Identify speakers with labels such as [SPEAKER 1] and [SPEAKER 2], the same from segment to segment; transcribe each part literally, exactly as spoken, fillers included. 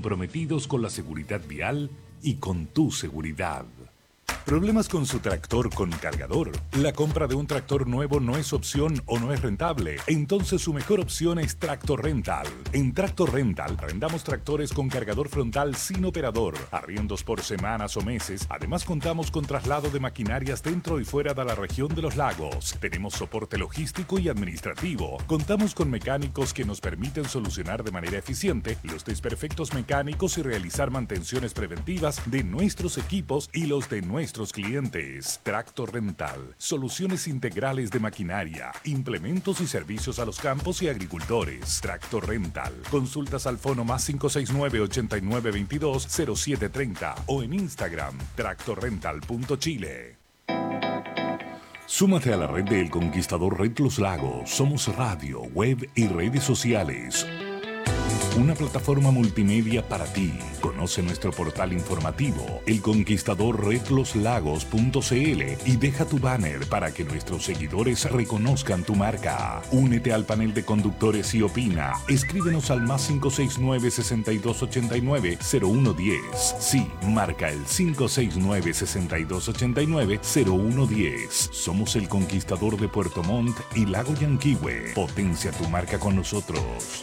[SPEAKER 1] comprometidos con la seguridad vial y con tu seguridad. ¿Problemas con su tractor con cargador? ¿La compra de un tractor nuevo no es opción o no es rentable? Entonces su mejor opción es Tractor Rental. En Tractor Rental arrendamos tractores con cargador frontal sin operador, arriendos por semanas o meses. Además contamos con traslado de maquinarias dentro y fuera de la región de los lagos. Tenemos soporte logístico y administrativo. Contamos con mecánicos que nos permiten solucionar de manera eficiente los desperfectos mecánicos y realizar mantenciones preventivas de nuestros equipos y los de nuestros clientes. Tractor Rental, soluciones integrales de maquinaria, implementos y servicios a los campos y agricultores. Tractor Rental, consultas al fono más cinco seis nueve, ochenta y nueve veintidós, cero siete treinta o en Instagram, tractor rental punto chile. Súmate a la red de El Conquistador Red Los Lagos. Somos radio, web y redes sociales. Una plataforma multimedia para ti. Conoce nuestro portal informativo, el conquistador red los lagos punto c l, y deja tu banner para que nuestros seguidores reconozcan tu marca. Únete al panel de conductores y opina. Escríbenos al más cinco seis nueve, sesenta y dos ochenta y nueve, cero uno diez. Sí, marca el cinco seis nueve, sesenta y dos ochenta y nueve, cero uno diez. Somos el Conquistador de Puerto Montt y Lago Yanquihue. Potencia tu marca con nosotros.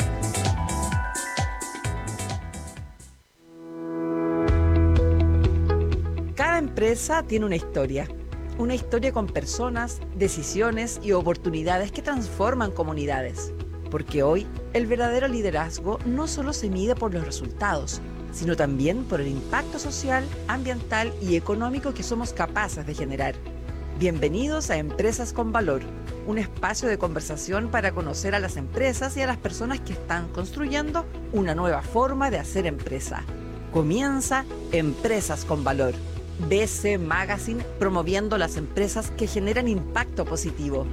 [SPEAKER 2] Cada empresa tiene una historia, una historia con personas, decisiones y oportunidades que transforman comunidades. Porque hoy, el verdadero liderazgo no solo se mide por los resultados, sino también por el impacto social, ambiental y económico que somos capaces de generar. Bienvenidos a Empresas con Valor, un espacio de conversación para conocer a las empresas y a las personas que están construyendo una nueva forma de hacer empresa. Comienza Empresas con Valor. B C Magazine, promoviendo las empresas que generan impacto positivo.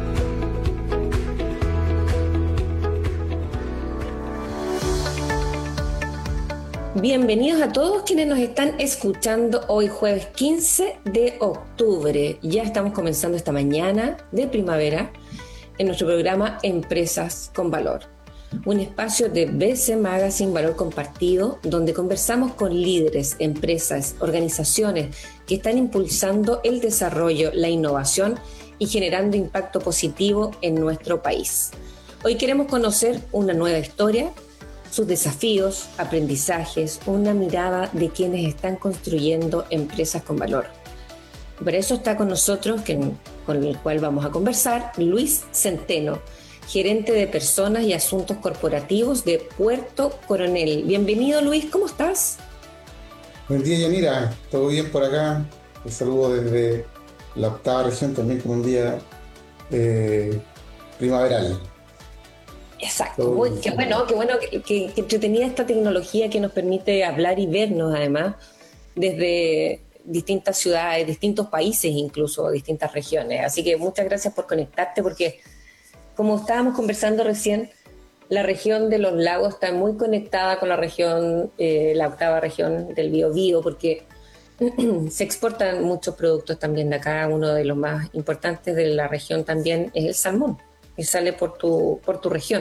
[SPEAKER 3] Bienvenidos a todos quienes nos están escuchando hoy jueves quince de octubre. Ya estamos comenzando esta mañana de primavera en nuestro programa Empresas con Valor. Un espacio de B C Magazine Valor Compartido, donde conversamos con líderes, empresas, organizaciones que están impulsando el desarrollo, la innovación y generando impacto positivo en nuestro país. Hoy queremos conocer una nueva historia, sus desafíos, aprendizajes, una mirada de quienes están construyendo empresas con valor. Por eso está con nosotros, que, con el cual vamos a conversar, Luis Centeno, gerente de Personas y Asuntos Corporativos de Puerto Coronel. Bienvenido, Luis, ¿cómo estás?
[SPEAKER 4] Buen día, Yanira. ¿Todo bien por acá? Un saludo desde la octava región, también con un día eh, primaveral.
[SPEAKER 3] Exacto. Muy, qué bueno, qué bueno que, que, que entretenida esta tecnología que nos permite hablar y vernos, además, desde distintas ciudades, distintos países, incluso distintas regiones. Así que muchas gracias por conectarte, porque como estábamos conversando recién, la región de los lagos está muy conectada con la región, eh, la octava región del Biobío, porque se exportan muchos productos también de acá. Uno de los más importantes de la región también es el salmón, que sale por tu, por tu región.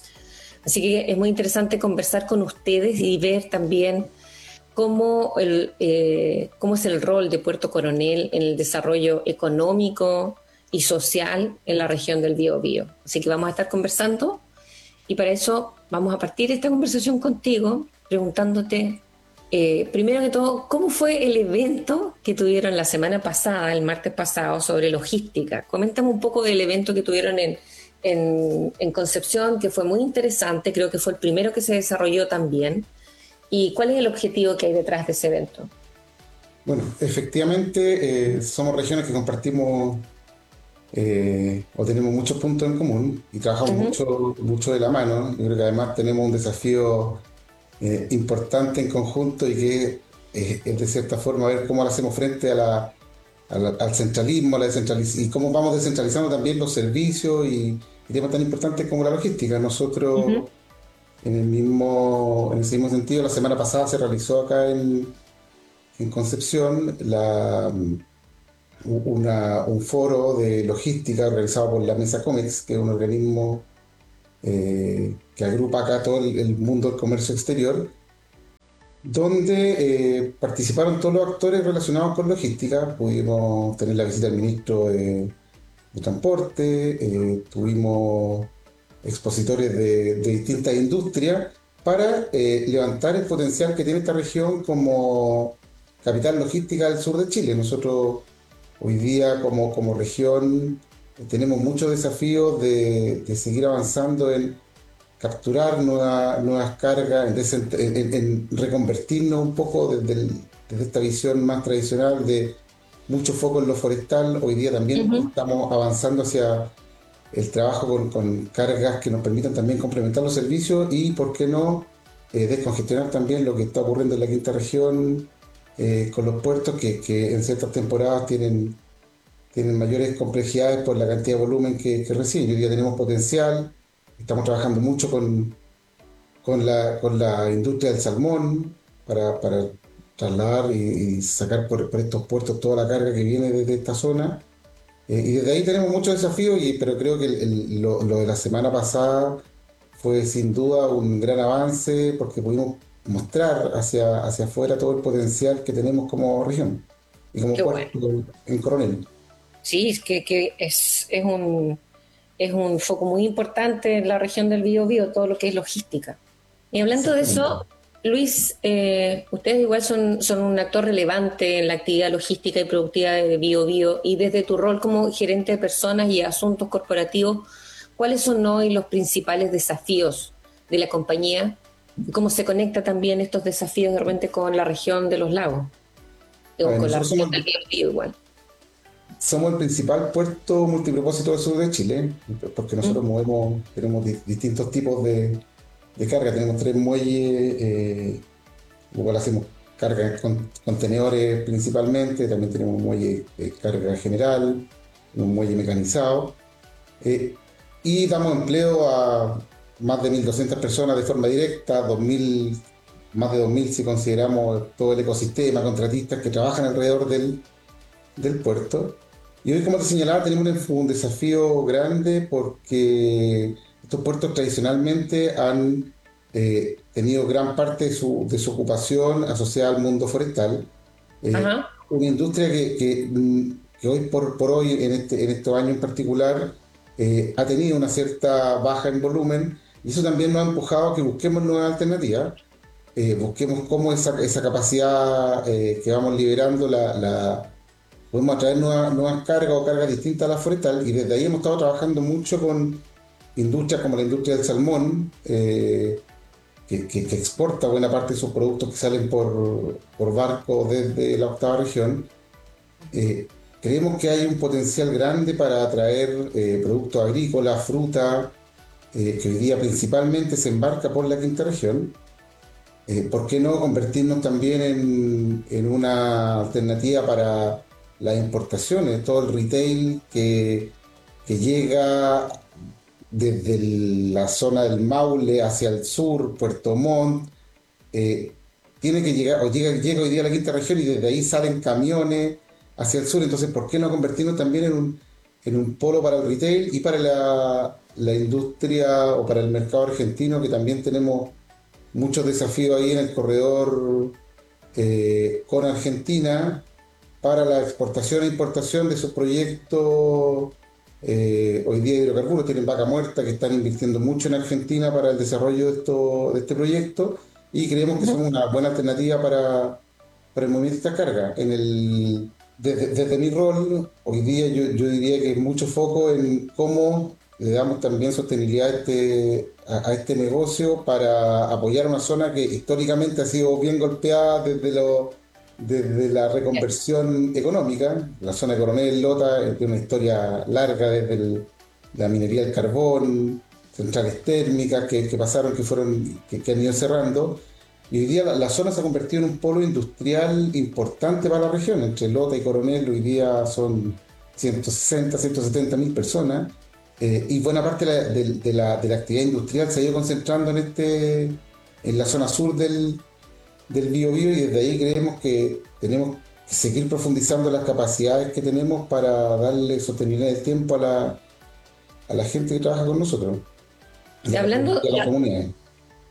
[SPEAKER 3] Así que es muy interesante conversar con ustedes y ver también cómo, el, eh, cómo es el rol de Puerto Coronel en el desarrollo económico y social en la región del Biobío. Así que vamos a estar conversando, y para eso vamos a partir esta conversación contigo preguntándote, eh, primero que todo, ¿cómo fue el evento que tuvieron la semana pasada, el martes pasado, sobre logística? Coméntame un poco del evento que tuvieron en, en, en Concepción, que fue muy interesante, creo que fue el primero que se desarrolló también. ¿Y cuál es el objetivo que hay detrás de ese evento?
[SPEAKER 4] Bueno, efectivamente eh, somos regiones que compartimos Eh, o tenemos muchos puntos en común y trabajamos uh-huh. mucho, mucho de la mano. Yo creo que además tenemos un desafío eh, importante en conjunto, y que eh, es de cierta forma ver cómo hacemos frente a la, a la, al centralismo, a la descentralización, y cómo vamos descentralizando también los servicios y, y temas tan importantes como la logística. Nosotros, uh-huh. en, el mismo, en ese mismo sentido, la semana pasada se realizó acá en, en Concepción la Una, un foro de logística organizado por la Mesa Comex, que es un organismo eh, que agrupa acá todo el, el mundo del comercio exterior, donde eh, participaron todos los actores relacionados con logística. Pudimos tener la visita del ministro de, de Transporte, eh, tuvimos expositores de, de distintas industrias para eh, levantar el potencial que tiene esta región como capital logística del sur de Chile. Nosotros hoy día como, como región eh, tenemos muchos desafíos de, de seguir avanzando en capturar nueva- nuevas cargas, en, desen- en- en- en reconvertirnos un poco desde, el- desde esta visión más tradicional de mucho foco en lo forestal. Hoy día también
[SPEAKER 3] Ujú.
[SPEAKER 4] estamos avanzando hacia el trabajo con, con cargas que nos permitan también complementar los servicios y, ¿por qué no?, eh, descongestionar también lo que está ocurriendo en la quinta región eh, con los puertos que, que en ciertas temporadas tienen, tienen mayores complejidades por la cantidad de volumen que, que reciben. Hoy día tenemos potencial, estamos trabajando mucho con, con la, con la industria del salmón para, para trasladar y, y sacar por, por estos puertos toda la carga que viene desde esta zona. Eh, y desde ahí tenemos muchos desafíos, y, pero creo que el- el- lo, lo de la semana pasada fue sin duda un gran avance porque pudimos mostrar hacia, hacia afuera todo el potencial que tenemos como región y como
[SPEAKER 3] Qué bueno.
[SPEAKER 4] puerto en Coronel.
[SPEAKER 3] Sí, es que, que es, es un, es un foco muy importante en la región del Biobío, todo lo que es logística. Y hablando de
[SPEAKER 4] Exactamente.
[SPEAKER 3] eso, Luis, eh, ustedes igual son, son un actor relevante en la actividad logística y productiva de Biobío, y desde tu rol como gerente de personas y asuntos corporativos, ¿cuáles son hoy los principales desafíos de la compañía? ¿Y cómo se conecta también estos desafíos de repente con la región de los lagos?
[SPEAKER 4] A
[SPEAKER 3] O
[SPEAKER 4] ver,
[SPEAKER 3] con la
[SPEAKER 4] nosotros
[SPEAKER 3] región
[SPEAKER 4] somos,
[SPEAKER 3] del Biobío igual.
[SPEAKER 4] somos el principal puerto multipropósito del sur de Chile, porque nosotros
[SPEAKER 3] ¿Mm?
[SPEAKER 4] movemos, tenemos di- distintos tipos de, de carga. Tenemos tres muelles, eh, igual hacemos carga en con- contenedores principalmente, también tenemos un muelle de carga general, un muelle mecanizado, eh, y damos empleo a más de mil doscientas personas de forma directa, dos mil, más de dos mil si consideramos todo el ecosistema, contratistas que trabajan alrededor del, del puerto. Y hoy, como te señalaba, tenemos un, un desafío grande porque estos puertos tradicionalmente han eh, tenido gran parte de su, de su ocupación asociada al mundo forestal. Eh,
[SPEAKER 3] Ajá.
[SPEAKER 4] una industria que, que, mm, que hoy por, por hoy, en, este, en estos años en particular, eh, ha tenido una cierta baja en volumen, y eso también nos ha empujado a que busquemos nuevas alternativas, eh, busquemos cómo esa, esa capacidad eh, que vamos liberando la, la podemos atraer nuevas, nuevas cargas o cargas distintas a la forestal, y desde ahí hemos estado trabajando mucho con industrias como la industria del salmón, eh, que, que- que exporta buena parte de sus productos que salen por, por barco desde la octava región. Eh, Creemos que hay un potencial grande para atraer eh, productos agrícolas, fruta, eh, que hoy día principalmente se embarca por la quinta región. Eh, ¿por qué no convertirnos también en, en una alternativa para las importaciones? Todo el retail que, que llega desde el- la zona del Maule hacia el sur, Puerto Montt, eh, tiene que llegar, o llega, llega hoy día a la quinta región y desde ahí salen camiones hacia el sur. Entonces, ¿por qué no convertirnos también en un, en un polo para el retail y para la, la industria o para el mercado argentino, que también tenemos muchos desafíos ahí en el corredor eh, con Argentina para la exportación e importación de sus proyectos? Eh, hoy día hidrocarburos tienen Vaca Muerta, que están invirtiendo mucho en Argentina para el desarrollo de, esto, de este proyecto, y creemos que
[SPEAKER 3] Ujú.
[SPEAKER 4] somos una buena alternativa para, para el movimiento de esta carga. En el, desde, desde mi rol, hoy día yo, yo diría que hay mucho foco en cómo le damos también sostenibilidad a este, a, a este negocio para apoyar una zona que históricamente ha sido bien golpeada desde los desde la reconversión económica. La zona de Coronel Lota eh, tiene una historia larga desde el- la minería del carbón, centrales térmicas que, que pasaron, que fueron, que, que han ido cerrando. Y hoy día la, la zona se ha convertido en un polo industrial importante para la región. Entre Lota y Coronel hoy día son ciento sesenta, ciento setenta mil personas. Eh, y buena parte de la, de- de la- de la actividad industrial se ha ido concentrando en, este, en la zona sur del, del Biobío, y desde ahí creemos que tenemos que seguir profundizando las capacidades que tenemos para darle sostenibilidad del tiempo a la, a la gente que trabaja con nosotros y
[SPEAKER 3] Y
[SPEAKER 4] a, la,
[SPEAKER 3] hablando,
[SPEAKER 4] y a las
[SPEAKER 3] ya,
[SPEAKER 4] comunidades.
[SPEAKER 3] sí.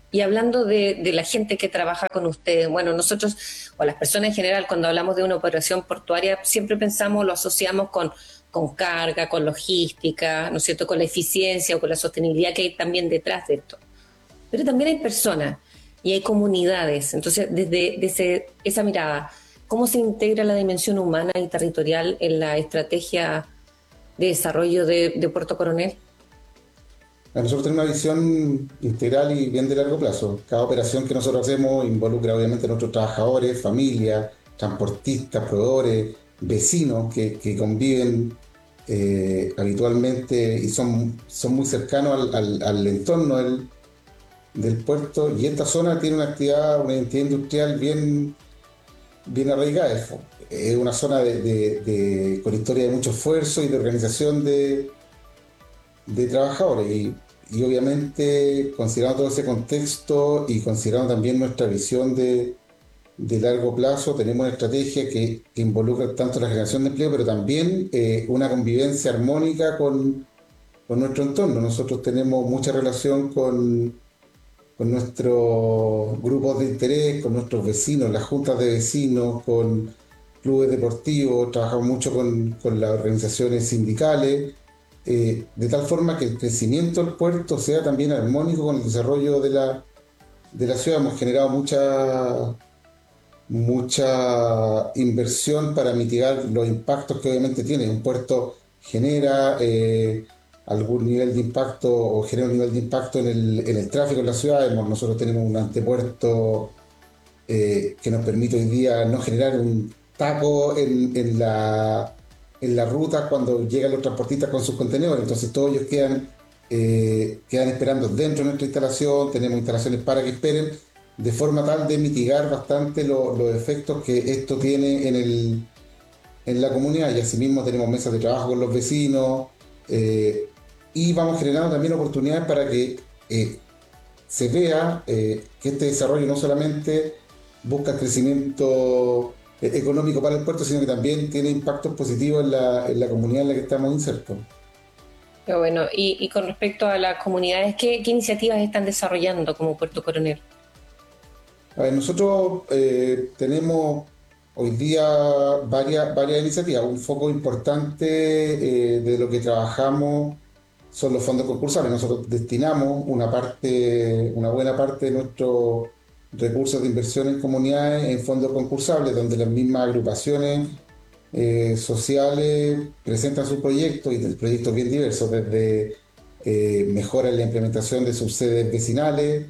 [SPEAKER 3] Y hablando de, de la gente que trabaja con ustedes, bueno, nosotros, o las personas en general, cuando hablamos de una operación portuaria, siempre pensamos, lo asociamos con, con carga, con logística, ¿no es cierto?, con la eficiencia o con la sostenibilidad que hay también detrás de esto. Pero también hay personas y hay comunidades. Entonces, desde, desde esa mirada, ¿cómo se integra la dimensión humana y territorial en la estrategia de desarrollo de, de Puerto Coronel?
[SPEAKER 4] Nosotros tenemos una visión integral y bien de largo plazo. Cada operación que nosotros hacemos involucra obviamente a nuestros trabajadores, familias, transportistas, proveedores, vecinos que, que conviven eh, habitualmente y son, son muy cercanos al, al, al entorno del, del puerto. Y esta zona tiene una actividad, una identidad industrial bien, bien arraigada. Es, es una zona de, de, de, con historia de mucho esfuerzo y de organización de de trabajadores y, y obviamente considerando todo ese contexto y considerando también nuestra visión de, de largo plazo, tenemos una estrategia que, que involucra tanto la generación de empleo, pero también eh, una convivencia armónica con, con nuestro entorno. Nosotros tenemos mucha relación con, con nuestros grupos de interés, con nuestros vecinos, las juntas de vecinos, con clubes deportivos, trabajamos mucho con, con las organizaciones sindicales. Eh, de tal forma que el crecimiento del puerto sea también armónico con el desarrollo de la, de la ciudad. Hemos generado mucha, mucha inversión para mitigar los impactos que obviamente tiene. Un puerto genera eh, algún nivel de impacto o genera un nivel de impacto en el, en el tráfico en la ciudad. Nosotros tenemos un antepuerto eh, que nos permite hoy día no generar un taco en, en la... en la ruta cuando llegan los transportistas con sus contenedores, entonces todos ellos quedan, eh, quedan esperando dentro de nuestra instalación, tenemos instalaciones para que esperen, de forma tal de mitigar bastante lo, los efectos que esto tiene en, el, en la comunidad, y asimismo tenemos mesas de trabajo con los vecinos, eh, y vamos generando también oportunidades para que eh, se vea eh, que este desarrollo no solamente busca el crecimiento económico para el puerto, sino que también tiene impactos positivos en la, en la comunidad en la que estamos insertos.
[SPEAKER 3] Pero bueno, y, y con respecto a las comunidades, ¿qué, qué iniciativas están desarrollando como Puerto Coronel?
[SPEAKER 4] A ver, nosotros eh, tenemos hoy día varias, varias iniciativas. Un foco importante eh, de lo que trabajamos son los fondos concursables. Nosotros destinamos una parte, una buena parte de nuestro recursos de inversión en comunidades en fondos concursables, donde las mismas agrupaciones eh, sociales presentan sus proyectos, y proyectos bien diversos, desde eh, mejora en la implementación de sus sedes vecinales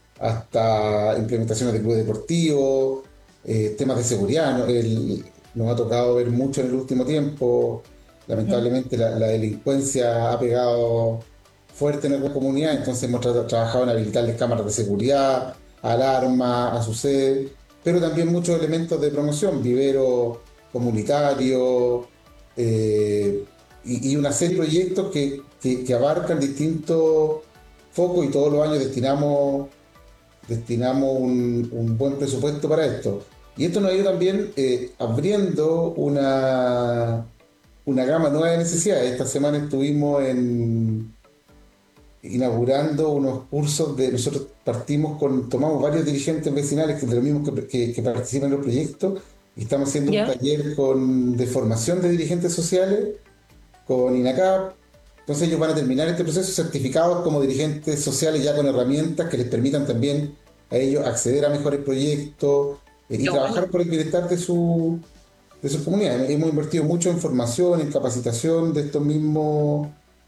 [SPEAKER 4] hasta implementaciones de clubes deportivos, eh, temas de seguridad. ¿No? El, nos ha tocado ver mucho en el último tiempo, lamentablemente la, la delincuencia ha pegado fuerte en nuestra comunidad, entonces hemos tra trabajado en habilitarles cámaras de seguridad, alarma a su sede, pero también muchos elementos de promoción, vivero comunitario, eh, y, y una serie de proyectos que, que, que abarcan distintos focos, y todos los años destinamos, destinamos un, un buen presupuesto para esto. Y esto nos ha ido también eh, abriendo una, una gama nueva de necesidades. Esta semana estuvimos en... inaugurando unos cursos de, nosotros partimos con, tomamos varios dirigentes vecinales que de los mismos que, que, que participan en los proyectos, y estamos haciendo ¿Ya? un taller con, de formación de dirigentes sociales con INACAP. Entonces ellos van a terminar este proceso certificados como dirigentes sociales, ya con herramientas que les permitan también a ellos acceder a mejores proyectos eh, y no. trabajar por el bienestar de su, de sus comunidades. Hemos invertido mucho en formación, en capacitación de estos mismos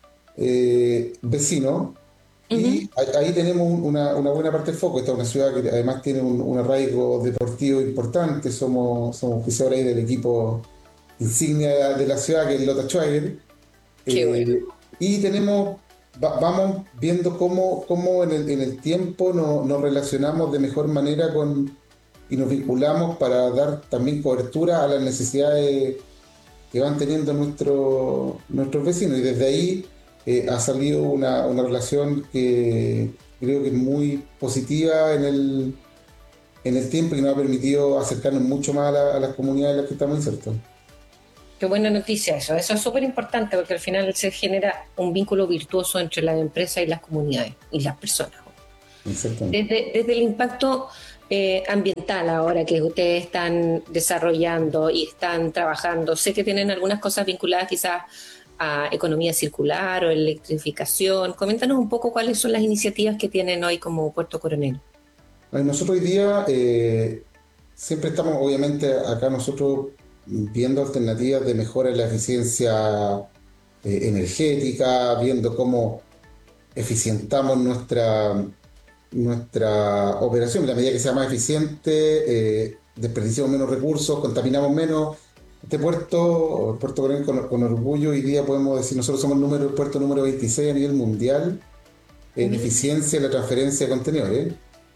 [SPEAKER 4] Eh, vecino, uh-huh. y ahí tenemos una, una buena parte del foco. Esta es una ciudad que además tiene un, un arraigo deportivo importante. Somos, somos oficiadores ahí del equipo insignia de la ciudad, que es el Lota Schwager. Eh, bueno. Y tenemos, va, vamos viendo cómo, cómo en, el, en el tiempo no, nos relacionamos de mejor manera con, y nos vinculamos para dar también cobertura a las necesidades que van teniendo nuestro, nuestros vecinos, y desde ahí Eh, ha salido una, una relación que creo que es muy positiva en el, en el tiempo, y nos ha permitido acercarnos mucho más a, la, a las comunidades en las que estamos insertos.
[SPEAKER 3] Qué buena noticia eso. Eso es súper importante, porque al final se genera un vínculo virtuoso entre las empresas y las comunidades y las personas.
[SPEAKER 4] exactamente.
[SPEAKER 3] Desde, desde el impacto eh, ambiental ahora que ustedes están desarrollando y están trabajando, sé que tienen algunas cosas vinculadas quizás a economía circular o electrificación. Coméntanos un poco cuáles son las iniciativas que tienen hoy como Puerto Coronel.
[SPEAKER 4] Bueno, nosotros hoy día eh, siempre estamos, obviamente, acá nosotros viendo alternativas de mejora en la eficiencia eh, energética, viendo cómo eficientamos nuestra, nuestra operación. En la medida que sea más eficiente, eh, desperdiciamos menos recursos, contaminamos menos. Este puerto, el Puerto Coronel, con, con orgullo, hoy día podemos decir, nosotros somos el, número, el puerto número veintiséis a nivel mundial en
[SPEAKER 3] Ujú.
[SPEAKER 4] eficiencia en la transferencia de contenedores.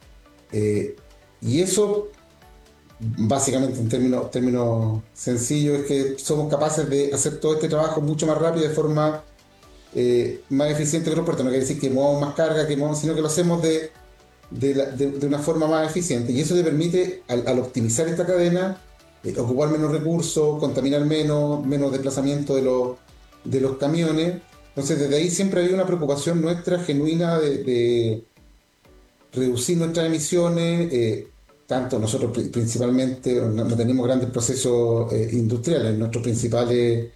[SPEAKER 4] Eh, y eso, básicamente, en términos, términos sencillos, es que somos capaces de hacer todo este trabajo mucho más rápido, de forma eh, más eficiente que los puertos. No quiere decir que movamos más carga, que movamos, sino que lo hacemos de, de, la- de- de una forma más eficiente. Y eso te permite, al, al optimizar esta cadena, eh, ocupar menos recursos, contaminar menos, menos desplazamiento de los, de los camiones. Entonces, desde ahí siempre había una preocupación nuestra genuina de, de reducir nuestras emisiones. Eh, tanto nosotros pri- principalmente no, no tenemos grandes procesos eh, industriales. Nuestros principales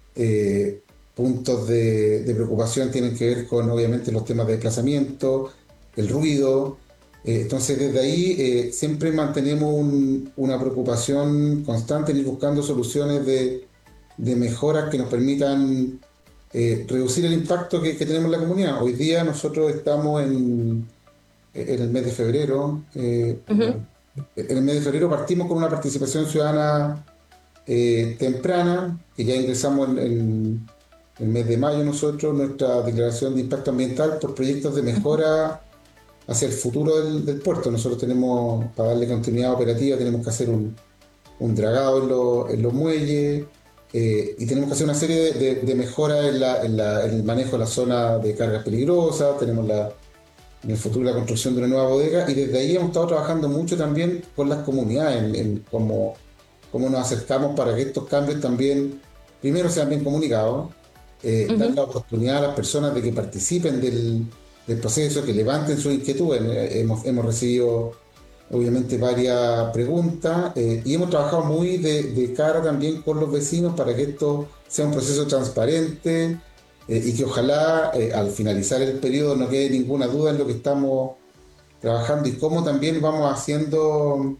[SPEAKER 4] eh, puntos de, de preocupación tienen que ver con, obviamente, los temas de desplazamiento, el ruido. Eh, entonces, desde ahí eh, siempre mantenemos un- una preocupación constante en ir buscando soluciones de, de mejoras que nos permitan eh, reducir el impacto que, que tenemos en la comunidad. Hoy día nosotros estamos en, en el mes de febrero. eh,
[SPEAKER 3] Ujú.
[SPEAKER 4] en el mes de febrero partimos con una participación ciudadana eh, temprana, que ya ingresamos en, en el mes de mayo nosotros, nuestra declaración de impacto ambiental por proyectos de mejora hacia el futuro del, del puerto. Nosotros tenemos, para darle continuidad operativa, tenemos que hacer un, un dragado en, lo- en los muelles, eh, y tenemos que hacer una serie de, de- de mejoras en, la- en la- en el manejo de la zona de cargas peligrosas. Tenemos la, en el futuro la construcción de una nueva bodega, y desde ahí hemos estado trabajando mucho también con las comunidades en, en cómo, cómo nos acercamos para que estos cambios también, primero, sean bien comunicados, eh, dar
[SPEAKER 3] Ujú.
[SPEAKER 4] la oportunidad a las personas de que participen del, del proceso, que levanten sus inquietudes. Eh, hemos, hemos recibido, obviamente, varias preguntas, eh, y hemos trabajado muy de, de cara también con los vecinos para que esto sea un proceso transparente, eh, y que ojalá eh, al finalizar el periodo no quede ninguna duda en lo que estamos trabajando y cómo también vamos haciendo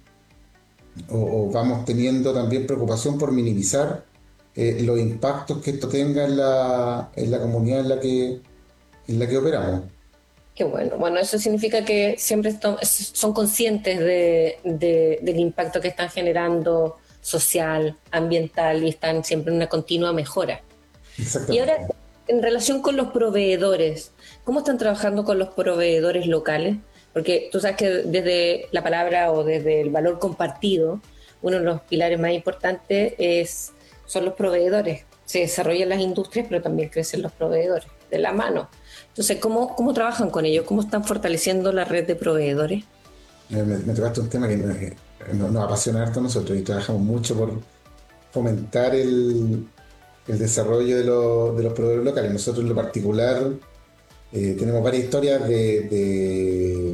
[SPEAKER 4] o, o vamos teniendo también preocupación por minimizar eh, los impactos que esto tenga en la, en la comunidad en la que, en la que operamos.
[SPEAKER 3] Qué bueno. Bueno, eso significa que siempre esto- son conscientes de, de- del impacto que están generando social, ambiental y están siempre en una continua mejora. Y ahora,
[SPEAKER 4] Exactamente.
[SPEAKER 3] en relación con los proveedores, ¿cómo están trabajando con los proveedores locales? Porque tú sabes que desde la palabra o desde el valor compartido, uno de los pilares más importantes es, son los proveedores. Se desarrollan las industrias, pero también crecen los proveedores de la mano. Entonces, ¿cómo, cómo trabajan con ellos? ¿Cómo están fortaleciendo la red de proveedores?
[SPEAKER 4] Me, me, me tocaste un tema que nos, eh, nos- nos apasiona harto a nosotros, y trabajamos mucho por fomentar el, el desarrollo de, los de los proveedores locales. Nosotros, en lo particular, eh, tenemos varias historias de, de,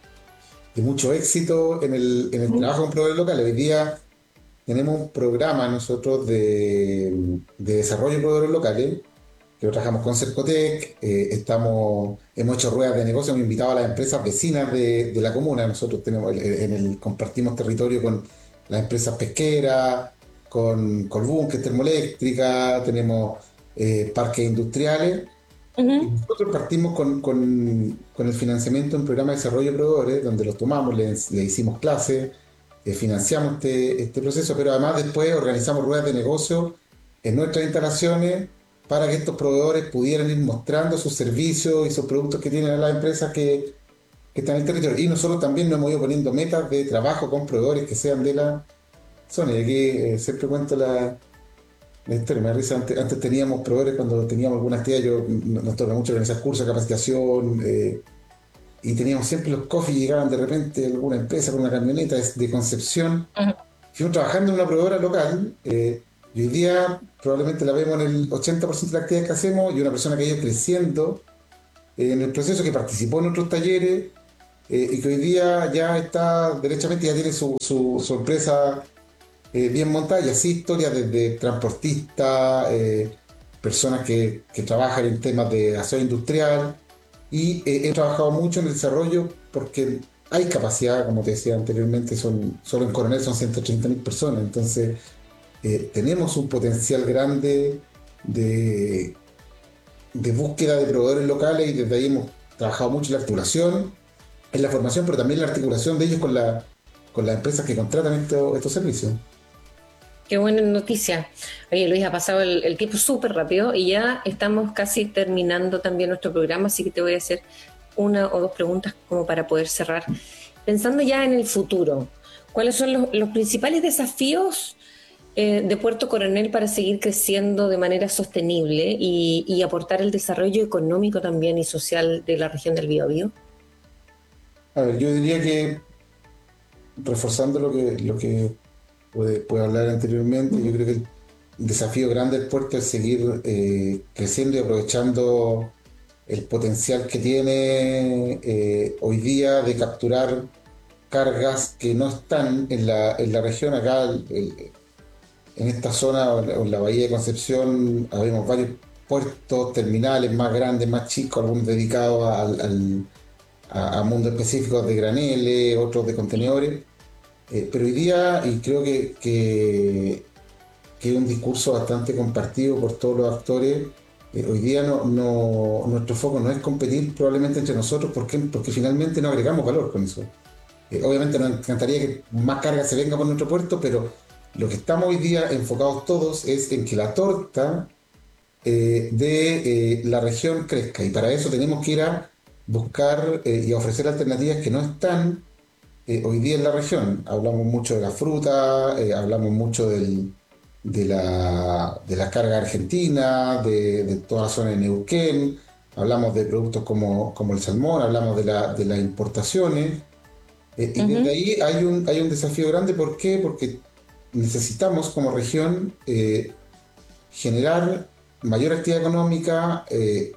[SPEAKER 4] de mucho éxito en el, en el trabajo con proveedores locales. Hoy día tenemos un programa nosotros de, de desarrollo de proveedores locales, que lo trabajamos con Cercotec. Eh, estamos, hemos hecho ruedas de negocio, hemos invitado a las empresas vecinas de, de la comuna. Nosotros tenemos, eh, en el, compartimos territorio con las empresas pesqueras, con Colbún, que es termoeléctrica, tenemos eh, parques industriales. Y
[SPEAKER 3] Ujú.
[SPEAKER 4] nosotros partimos con, con- con el financiamiento de un programa de desarrollo de proveedores, donde los tomamos, les, le hicimos clases, eh, financiamos este, este proceso, pero además después organizamos ruedas de negocio en nuestras instalaciones para que estos proveedores pudieran ir mostrando sus servicios y sus productos que tienen a las empresas que, que están en el territorio. Y nosotros también nos hemos ido poniendo metas de trabajo con proveedores que sean de la zona. Y aquí eh, siempre cuento la la historia. Me da risa. Antes, antes teníamos proveedores cuando teníamos alguna actividad. Yo, no- nos toca mucho organizar cursos de capacitación, eh, y teníamos siempre los coffee, y llegaban de repente alguna empresa con una camioneta de, de Concepción.
[SPEAKER 3] Ujú.
[SPEAKER 4] Fuimos trabajando en una proveedora local, eh, y hoy día probablemente la vemos en el ochenta por ciento de la actividad que hacemos, y una persona que ha ido creciendo eh, en el proceso, que participó en otros talleres, eh, y que hoy día ya está, derechamente ya tiene su, su, su empresa eh, bien montada, y así historias desde transportistas, eh, personas que, que trabajan en temas de aseo industrial, y eh, he trabajado mucho en el desarrollo porque hay capacidad, como te decía anteriormente, son, solo en Coronel son ciento treinta mil personas, entonces eh, tenemos un potencial grande de, de búsqueda de proveedores locales, y desde ahí hemos trabajado mucho en la articulación, en la formación, pero también en la articulación de ellos con, la, con las empresas que contratan estos, estos servicios.
[SPEAKER 3] Qué buena noticia. Oye, Luis, ha pasado el, el tiempo súper rápido y ya estamos casi terminando también nuestro programa, así que te voy a hacer una o dos preguntas como para poder cerrar. Pensando ya en el futuro, ¿cuáles son los, los principales desafíos eh, de Puerto Coronel para seguir creciendo de manera sostenible y, y aportar el desarrollo económico también y social de la región del Biobío?
[SPEAKER 4] A ver, yo diría que, reforzando lo que, lo que puede, puede hablar anteriormente, yo creo que el desafío grande del puerto es seguir eh, creciendo y aprovechando el potencial que tiene eh, hoy día de capturar cargas que no están en la, en la región. Acá, el- el- en esta zona, o en la, o en la Bahía de Concepción, habemos varios puertos, terminales más grandes, más chicos, algunos dedicados al, al- a, a mundos específicos de graneles, otros de contenedores. Eh, pero hoy día, y creo que, que, que es un discurso bastante compartido por todos los actores, eh, hoy día no, no- nuestro foco no es competir probablemente entre nosotros, porque, porque finalmente no agregamos valor con eso. Eh, obviamente nos encantaría que más carga se venga por nuestro puerto, pero lo que estamos hoy día enfocados todos es en que la torta eh, de eh, la región crezca, y para eso tenemos que ir a buscar eh, y a ofrecer alternativas que no están eh, hoy día en la región. Hablamos mucho de la fruta, eh, hablamos mucho del- de la, de la carga argentina, de, de toda la zona de Neuquén, hablamos de productos como, como el salmón, hablamos de, la, de las importaciones, eh, y desde
[SPEAKER 3] Ujú.
[SPEAKER 4] ahí hay un, hay un desafío grande. ¿Por qué? Porque necesitamos como región eh, generar mayor actividad económica, eh,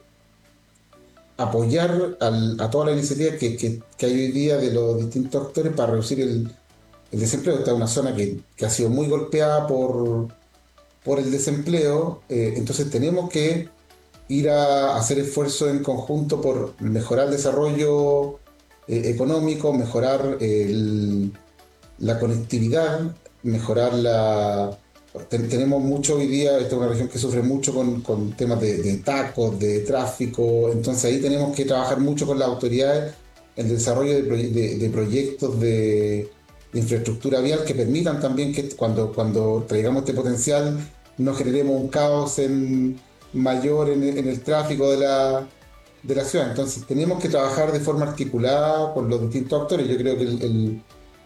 [SPEAKER 4] apoyar al- a todas las iniciativas que, que- que hay hoy día de los distintos actores para reducir el, el desempleo. Esta es una zona que, que ha sido muy golpeada por, por el desempleo, eh, entonces tenemos que ir a hacer esfuerzos en conjunto por mejorar el desarrollo eh, económico, mejorar el- la conectividad, mejorar la... ten- tenemos mucho hoy día, esta es una región que sufre mucho con, con temas de, de tacos, de tráfico, entonces ahí tenemos que trabajar mucho con las autoridades en el desarrollo de, proye- de- de proyectos de, de infraestructura vial que permitan también que cuando, cuando traigamos este potencial no generemos un caos en, mayor en, el en el tráfico de la, de la ciudad. Entonces tenemos que trabajar de forma articulada con los distintos actores. Yo creo que el, el-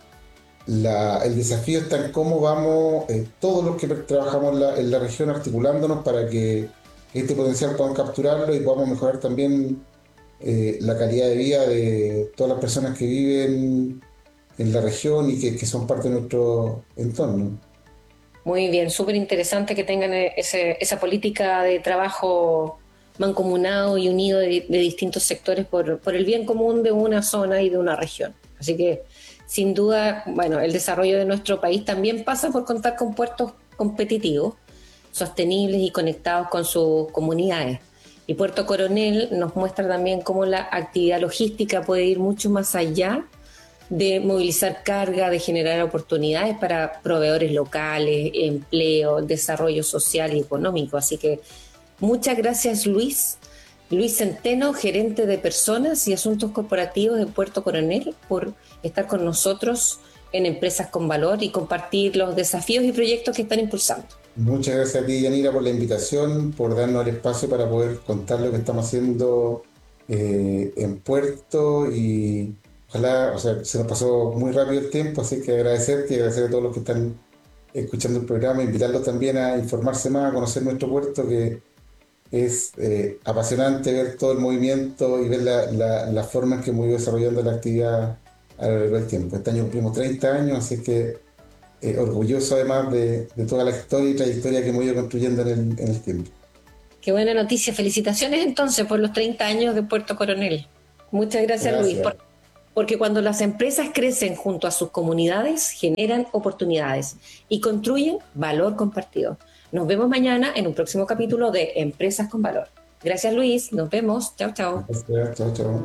[SPEAKER 4] la- el desafío está en cómo vamos, eh, todos los que trabajamos en la, en la región, articulándonos para que este potencial podamos capturarlo y podamos mejorar también eh, la calidad de vida de todas las personas que viven en la región y que, que son parte de nuestro entorno.
[SPEAKER 3] Muy bien, súper interesante que tengan eh, ese- esa política de trabajo mancomunado y unido de, de distintos sectores por, por el bien común de una zona y de una región. Así que, sin duda, bueno, el desarrollo de nuestro país también pasa por contar con puertos competitivos, sostenibles y conectados con sus comunidades. Y Puerto Coronel nos muestra también cómo la actividad logística puede ir mucho más allá de movilizar carga, de generar oportunidades para proveedores locales, empleo, desarrollo social y económico. Así que muchas gracias, Luis. Luis Centeno, gerente de personas y asuntos corporativos de Puerto Coronel, por estar con nosotros en Empresas con Valor y compartir los desafíos y proyectos que están impulsando.
[SPEAKER 4] Muchas gracias a ti, Yanira, por la invitación, por darnos el espacio para poder contar lo que estamos haciendo eh, en Puerto, y ojalá, o sea, se nos pasó muy rápido el tiempo, así que agradecerte y agradecer a todos los que están escuchando el programa, invitarlos también a informarse más, a conocer nuestro puerto, que es eh, apasionante ver todo el movimiento y ver la, la, la forma en que hemos ido desarrollando la actividad a lo largo del tiempo. Este año cumplimos treinta años, así que eh, orgulloso además de, de toda la historia y trayectoria que hemos ido construyendo en el, en el tiempo.
[SPEAKER 3] Qué buena noticia. Felicitaciones entonces por los treinta años de Puerto Coronel. Muchas gracias, Luis, por
[SPEAKER 4] Gracias.
[SPEAKER 3] porque cuando las empresas crecen junto a sus comunidades, generan oportunidades y construyen valor compartido. Nos vemos mañana en un próximo capítulo de Empresas con Valor. Gracias, Luis. Nos vemos. Chao, chao.
[SPEAKER 4] Gracias, chao, chao.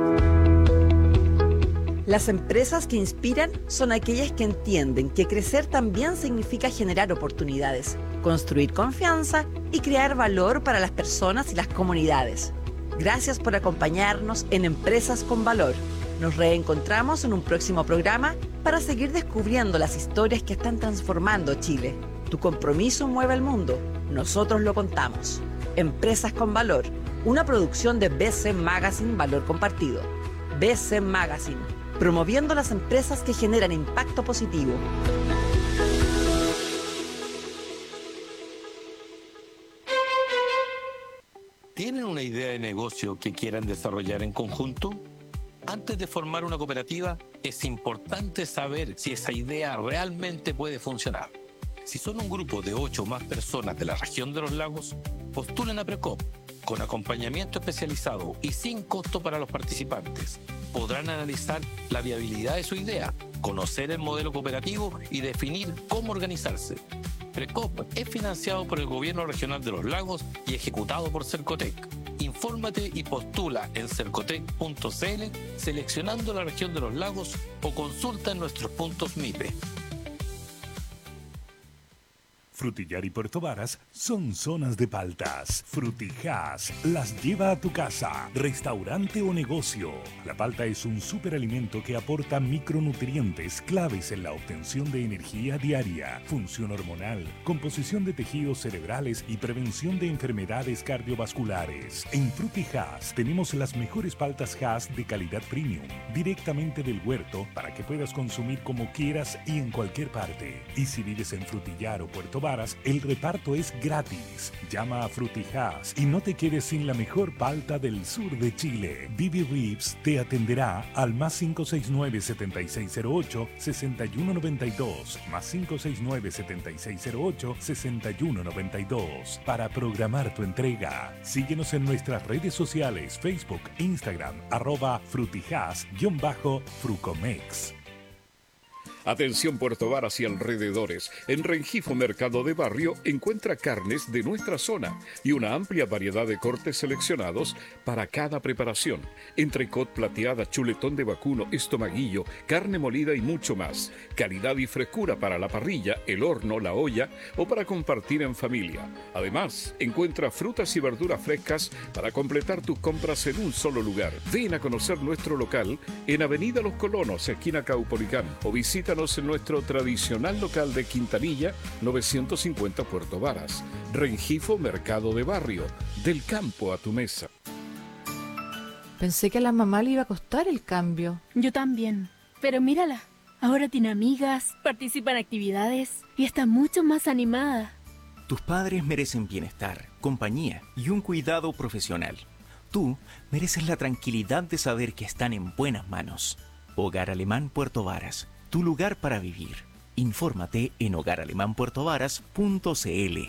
[SPEAKER 2] Las empresas que inspiran son aquellas que entienden que crecer también significa generar oportunidades, construir confianza y crear valor para las personas y las comunidades. Gracias por acompañarnos en Empresas con Valor. Nos reencontramos en un próximo programa para seguir descubriendo las historias que están transformando Chile. Tu compromiso mueve el mundo. Nosotros lo contamos. Empresas con Valor, una producción de B C Magazine Valor Compartido. B C Magazine, promoviendo las empresas que generan impacto positivo.
[SPEAKER 5] ¿Tienen una idea de negocio que quieran desarrollar en conjunto? Antes de formar una cooperativa, es importante saber si esa idea realmente puede funcionar. Si son un grupo de ocho o más personas de la región de los lagos, postulen a Precop, con acompañamiento especializado y sin costo para los participantes. Podrán analizar la viabilidad de su idea, conocer el modelo cooperativo y definir cómo organizarse. Precop es financiado por el Gobierno Regional de los Lagos y ejecutado por Cercotec. Infórmate y postula en cercotec punto c l seleccionando la región de los lagos o consulta en nuestros puntos M I P E.
[SPEAKER 1] Frutillar y Puerto Varas son zonas de paltas. Frutijás las lleva a tu casa, restaurante o negocio. La palta es un superalimento que aporta micronutrientes claves en la obtención de energía diaria, función hormonal, composición de tejidos cerebrales y prevención de enfermedades cardiovasculares. En Frutijás tenemos las mejores paltas Hass de calidad premium, directamente del huerto para que puedas consumir como quieras y en cualquier parte. Y si vives en Frutillar o Puerto Varas, el reparto es gratis. Llama a Frutijás y no te quedes sin la mejor palta del sur de Chile. Vivi Reeves te atenderá al más cinco seis nueve, siete seis cero ocho, seis uno nueve dos, más cinco seis nueve, siete seis cero ocho, seis uno nueve dos para programar tu entrega. Síguenos en nuestras redes sociales, Facebook, Instagram, arroba frutijás-frucomex.
[SPEAKER 6] Atención Puerto Varas y alrededores. En Rengifo Mercado de Barrio encuentra carnes de nuestra zona y una amplia variedad de cortes seleccionados para cada preparación. Entrecot, plateada, chuletón de vacuno, estomaguillo, carne molida y mucho más. Calidad y frescura para la parrilla, el horno, la olla o para compartir en familia. Además, encuentra frutas y verduras frescas para completar tus compras en un solo lugar. Ven a conocer nuestro local en Avenida Los Colonos, esquina Caupolicán, o visita en nuestro tradicional local de Quintanilla, novecientos cincuenta Puerto Varas. Rengifo Mercado de Barrio, del campo a tu mesa.
[SPEAKER 7] Pensé que a la mamá le iba a costar el cambio.
[SPEAKER 8] Yo también, pero mírala, ahora tiene amigas, participa en actividades y está mucho más animada.
[SPEAKER 9] Tus padres merecen bienestar, compañía y un cuidado profesional. Tú mereces la tranquilidad de saber que están en buenas manos. Hogar Alemán Puerto Varas, tu lugar para vivir. Infórmate en hogar alemán puerto varas punto c l.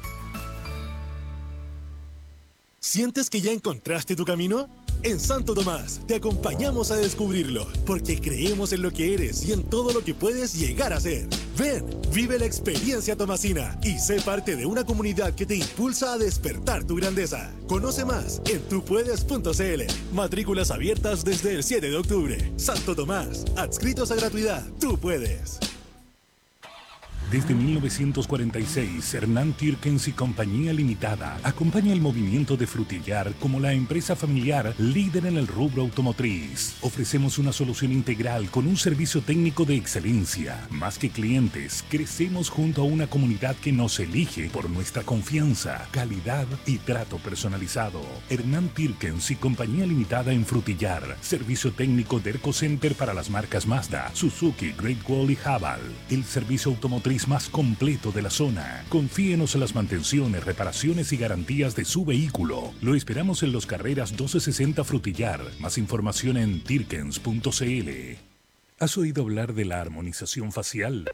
[SPEAKER 10] ¿Sientes que ya encontraste tu camino? En Santo Tomás te acompañamos a descubrirlo, porque creemos en lo que eres y en todo lo que puedes llegar a ser. Ven, vive la experiencia tomasina y sé parte de una comunidad que te impulsa a despertar tu grandeza. Conoce más en tu puedes punto c l. Matrículas abiertas desde el siete de octubre. Santo Tomás, adscritos a gratuidad. Tú puedes.
[SPEAKER 1] Desde mil novecientos cuarenta y seis, Hernán Tirkens y Compañía Limitada acompaña el movimiento de Frutillar como la empresa familiar líder en el rubro automotriz. Ofrecemos una solución integral con un servicio técnico de excelencia. Más que clientes, crecemos junto a una comunidad que nos elige por nuestra confianza, calidad y trato personalizado. Hernán Tirkens y Compañía Limitada en Frutillar. Servicio técnico de Erco Center para las marcas Mazda, Suzuki, Great Wall y Haval. El servicio automotriz más completo de la zona. Confíenos en las mantenciones, reparaciones y garantías de su vehículo. Lo esperamos en Los Carreras doce sesenta Frutillar. Más información en tirkens punto c l. ¿Has oído hablar de la armonización facial?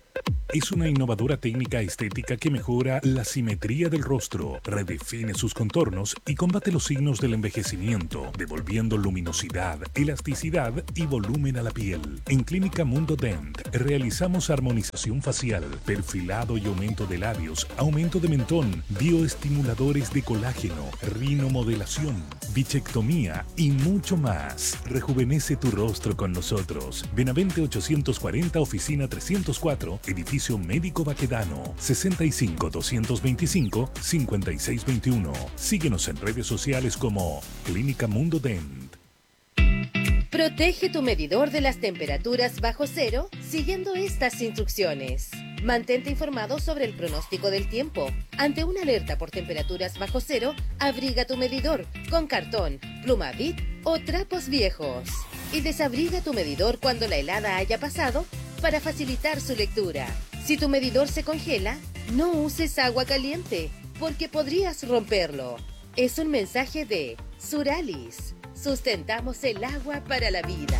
[SPEAKER 1] es una innovadora técnica estética que mejora la simetría del rostro, redefine sus contornos y combate los signos del envejecimiento, devolviendo luminosidad, elasticidad y volumen a la piel. En Clínica Mundo Dent realizamos armonización facial, perfilado y aumento de labios, aumento de mentón, bioestimuladores de colágeno, rinomodelación, bichectomía y mucho más. Rejuvenece tu rostro con nosotros. Benavente ochocientos cuarenta, oficina trescientos cuatro, edificio Médico Baquedano, sesenta y cinco, doscientos veinticinco, cincuenta y seis veintiuno. Síguenos en redes sociales como Clínica Mundo Dent.
[SPEAKER 11] Protege tu medidor de las temperaturas bajo cero siguiendo estas instrucciones. Mantente informado sobre el pronóstico del tiempo. Ante una alerta por temperaturas bajo cero, abriga tu medidor con cartón, pluma Bic o trapos viejos. Y desabriga tu medidor cuando la helada haya pasado para facilitar su lectura. Si tu medidor se congela, no uses agua caliente porque podrías romperlo. Es un mensaje de Suralis. Sustentamos el agua para la vida.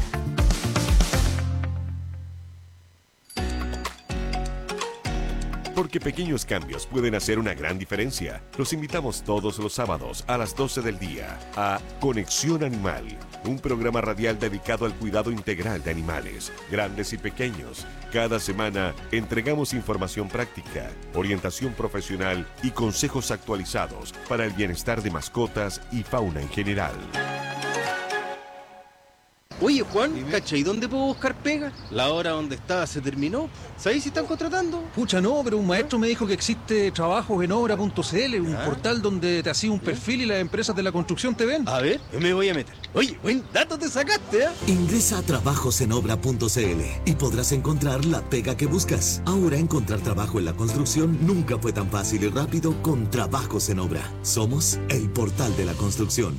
[SPEAKER 12] Porque pequeños cambios pueden hacer una gran diferencia. Los invitamos todos los sábados a las doce del día a Conexión Animal, un programa radial dedicado al cuidado integral de animales, grandes y pequeños. Cada semana entregamos información práctica, orientación profesional y consejos actualizados para el bienestar de mascotas y fauna en general.
[SPEAKER 13] Oye, Juan, ¿cacha? ¿Y dónde puedo buscar pega? La hora donde estaba se terminó. ¿Sabéis si están contratando?
[SPEAKER 14] Pucha, no, pero un maestro me dijo que existe trabajos en obra punto c l, un ¿Ah? portal donde te hacía un perfil y las empresas de la construcción te ven.
[SPEAKER 13] A ver, yo me voy a meter. Oye, buen dato te sacaste, ¿eh?
[SPEAKER 15] Ingresa a trabajos en obra punto c l y podrás encontrar la pega que buscas. Ahora encontrar trabajo en la construcción nunca fue tan fácil y rápido con Trabajos en Obra. Somos el portal de la construcción.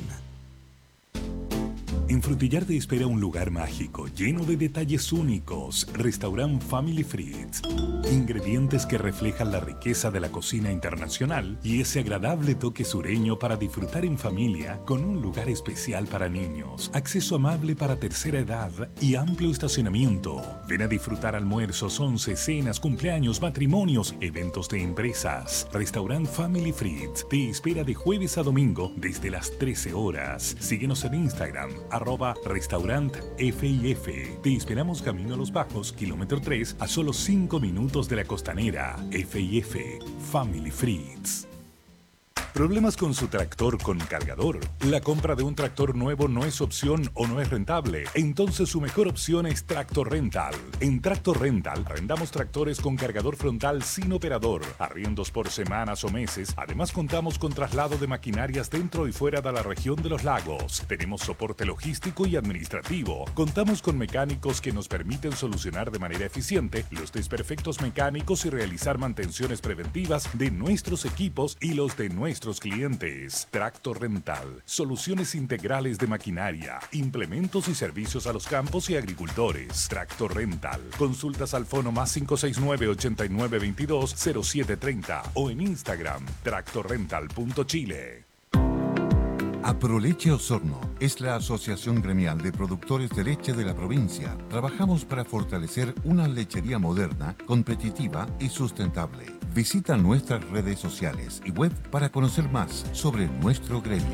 [SPEAKER 1] En Frutillar te espera un lugar mágico, lleno de detalles únicos. Restaurant Family Fritz. Ingredientes que reflejan la riqueza de la cocina internacional y ese agradable toque sureño para disfrutar en familia con un lugar especial para niños, acceso amable para tercera edad y amplio estacionamiento. Ven a disfrutar almuerzos, once, cenas, cumpleaños, matrimonios, eventos de empresas. Restaurant Family Fritz te espera de jueves a domingo desde las trece horas. Síguenos en Instagram, arroba restaurant F I F. Te esperamos camino a Los Bajos, kilómetro tres, a solo cinco minutos de la Costanera. F I F, Family Fritz. ¿Problemas con su tractor con cargador? ¿La compra de un tractor nuevo no es opción o no es rentable? Entonces su mejor opción es Tractor Rental. En Tractor Rental arrendamos tractores con cargador frontal sin operador, arriendos por semanas o meses. Además contamos con traslado de maquinarias dentro y fuera de la región de los lagos. Tenemos soporte logístico y administrativo. Contamos con mecánicos que nos permiten solucionar de manera eficiente los desperfectos mecánicos y realizar mantenciones preventivas de nuestros equipos y los de nuestros clientes. Tractor Rental, soluciones integrales de maquinaria, implementos y servicios a los campos y agricultores. Tractor Rental, consultas al fono más cinco seis nueve, ochenta y nueve veintidós, cero siete treinta o en Instagram, tractor rental punto chile.
[SPEAKER 16] Aproleche Osorno es la asociación gremial de productores de leche de la provincia. Trabajamos para fortalecer una lechería moderna, competitiva y sustentable. Visita nuestras redes sociales y web para conocer más sobre nuestro gremio.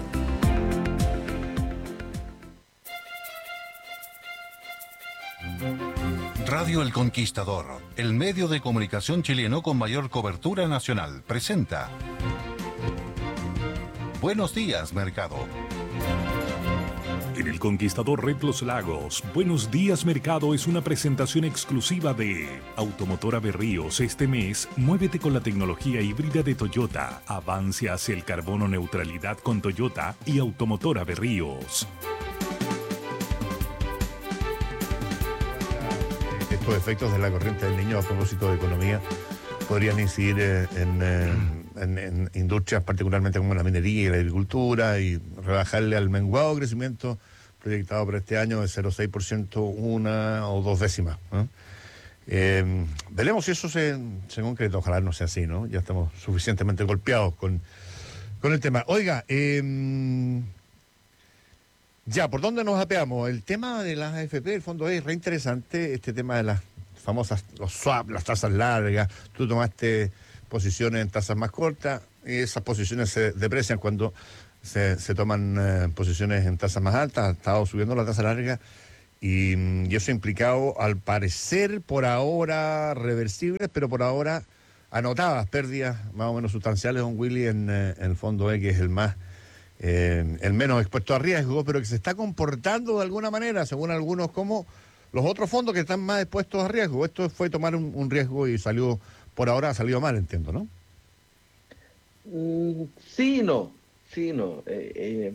[SPEAKER 16] Radio El Conquistador, el medio de comunicación chileno con mayor cobertura nacional, presenta Buenos días, Mercado.
[SPEAKER 1] En El Conquistador Red Los Lagos, Buenos Días Mercado es una presentación exclusiva de Automotora Berríos. Este mes, muévete con la tecnología híbrida de Toyota. Avance hacia el carbono neutralidad con Toyota y Automotora Berríos.
[SPEAKER 17] Estos efectos de la corriente del niño a propósito de economía podrían incidir en, en, en, en industrias particularmente como la minería y la agricultura y rebajarle al menguado crecimiento proyectado para este año de cero coma seis por ciento una o dos décimas, ¿no? Eh, veremos si eso se, se concreta, ojalá no sea así, ¿no? Ya estamos suficientemente golpeados con, con el tema. Oiga, eh, ya, ¿por dónde nos apeamos? El tema de las A F P, el fondo es re interesante, este tema de las famosas, los swaps, las tasas largas, tú tomaste posiciones en tasas más cortas y esas posiciones se deprecian cuando se, se toman eh, posiciones en tasas más altas. Ha estado subiendo la tasa larga y, y eso ha implicado, al parecer, por ahora reversibles, pero por ahora anotadas pérdidas más o menos sustanciales, don Willy, en, eh, en el fondo E, que es el más eh, el menos expuesto a riesgo, pero que se está comportando de alguna manera, según algunos, como los otros fondos que están más expuestos a riesgo. Esto fue tomar un, un riesgo y salió, por ahora ha salido mal, entiendo, ¿no?
[SPEAKER 18] Mm, sí y no, sí y no. Eh, eh,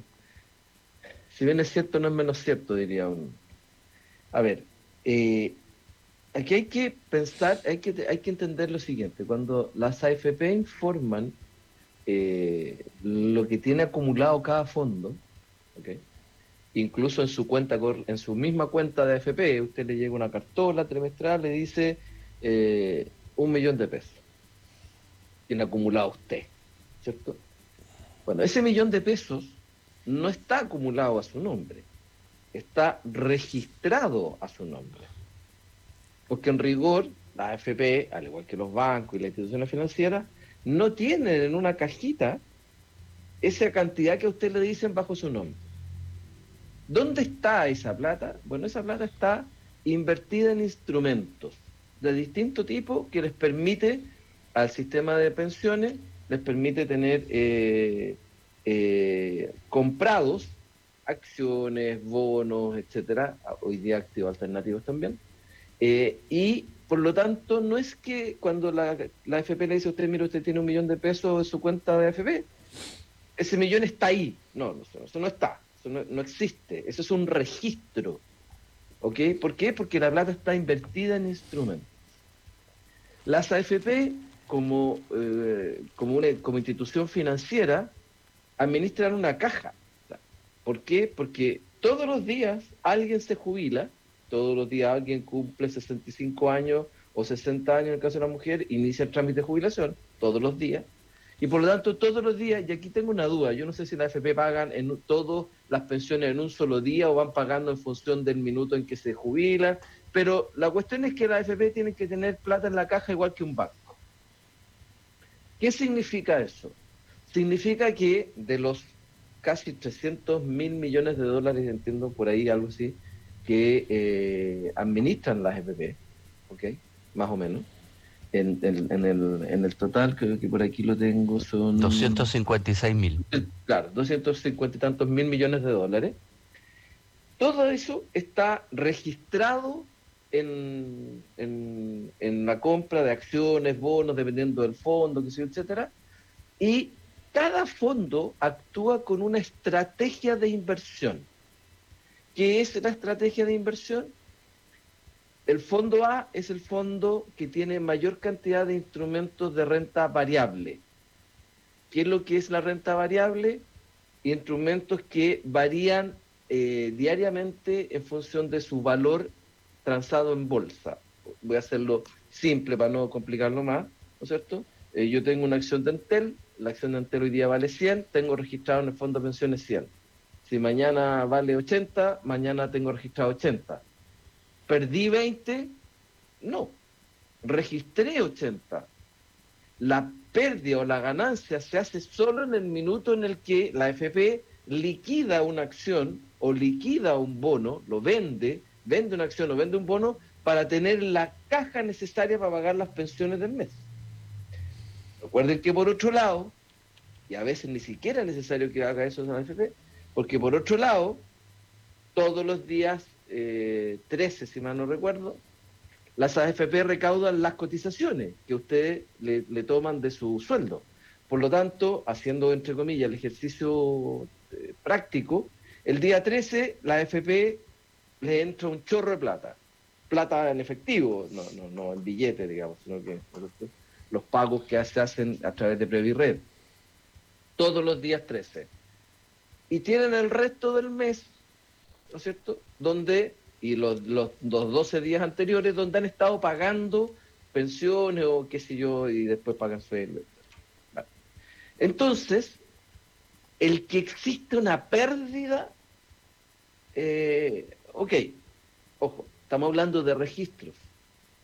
[SPEAKER 18] si bien es cierto, no es menos cierto, diría uno. A ver, eh, aquí hay que pensar, hay que, hay que entender lo siguiente. Cuando las A F P informan eh, lo que tiene acumulado cada fondo, ¿okay? Incluso en su cuenta, en su misma cuenta de A F P, usted le llega una cartola trimestral, le dice eh, un millón de pesos tiene acumulado usted, ¿cierto? Bueno, ese millón de pesos no está acumulado a su nombre, está registrado a su nombre. Porque en rigor, la A F P, al igual que los bancos y las instituciones financieras, no tienen en una cajita esa cantidad que a usted le dicen bajo su nombre. ¿Dónde está esa plata? Bueno, esa plata está invertida en instrumentos de distinto tipo que les permite al sistema de pensiones, les permite tener eh, eh, comprados acciones, bonos, etcétera, hoy día activos alternativos también, eh, y por lo tanto no es que cuando la, la A F P le dice a usted, mire, usted tiene un millón de pesos en su cuenta de A F P, ese millón está ahí. No, no eso no está, eso no, no existe, eso es un registro, ¿ok? ¿Por qué? Porque la plata está invertida en instrumentos. Las A F P, como, eh, como, una, como institución financiera, administran una caja. ¿Por qué? Porque todos los días alguien se jubila, todos los días alguien cumple sesenta y cinco años o sesenta años en el caso de la mujer, inicia el trámite de jubilación, todos los días, y por lo tanto todos los días, y aquí tengo una duda, yo no sé si las A F P pagan en todas las pensiones en un solo día o van pagando en función del minuto en que se jubilan, pero la cuestión es que las A F P tienen que tener plata en la caja igual que un banco. ¿Qué significa eso? Significa que de los casi trescientos mil millones de dólares, entiendo por ahí algo así, que eh, administran las A F P, ¿ok? Más o menos. En, en, en, el, en el total, creo que por aquí lo tengo, son...
[SPEAKER 19] doscientos cincuenta y seis mil.
[SPEAKER 18] Claro, doscientos cincuenta y tantos mil millones de dólares. Todo eso está registrado en, en, en la compra de acciones, bonos, dependiendo del fondo, que sé, etcétera, y cada fondo actúa con una estrategia de inversión. ¿Qué es la estrategia de inversión? El fondo A es el fondo que tiene mayor cantidad de instrumentos de renta variable. ¿Qué es lo que es la renta variable? Instrumentos que varían eh, diariamente en función de su valor transado en bolsa. Voy a hacerlo simple para no complicarlo más, ¿no es cierto? Eh, yo tengo una acción de Entel, la acción de Entel hoy día vale cien, tengo registrado en el fondo de pensiones cien. Si mañana vale ochenta, mañana tengo registrado ochenta. ¿Perdí veinte? No. Registré ochenta. La pérdida o la ganancia se hace solo en el minuto en el que la A F P liquida una acción o liquida un bono, lo vende, vende una acción o vende un bono para tener la caja necesaria para pagar las pensiones del mes. Recuerden que por otro lado, y a veces ni siquiera es necesario que haga eso en la A F P, porque por otro lado, todos los días eh, trece, si mal no recuerdo, las A F P recaudan las cotizaciones que ustedes le, le toman de su sueldo. Por lo tanto, haciendo entre comillas el ejercicio eh, práctico, el día trece la A F P le entra un chorro de plata. Plata en efectivo, no, no, no en billete, digamos, sino que los pagos que se hacen a través de Previred. Todos los días trece. Y tienen el resto del mes, ¿no es cierto?, donde, y los, los, los doce días anteriores, donde han estado pagando pensiones o qué sé yo, y después pagan sueldo. Vale. Entonces, el que existe una pérdida, eh, ok, ojo, estamos hablando de registros.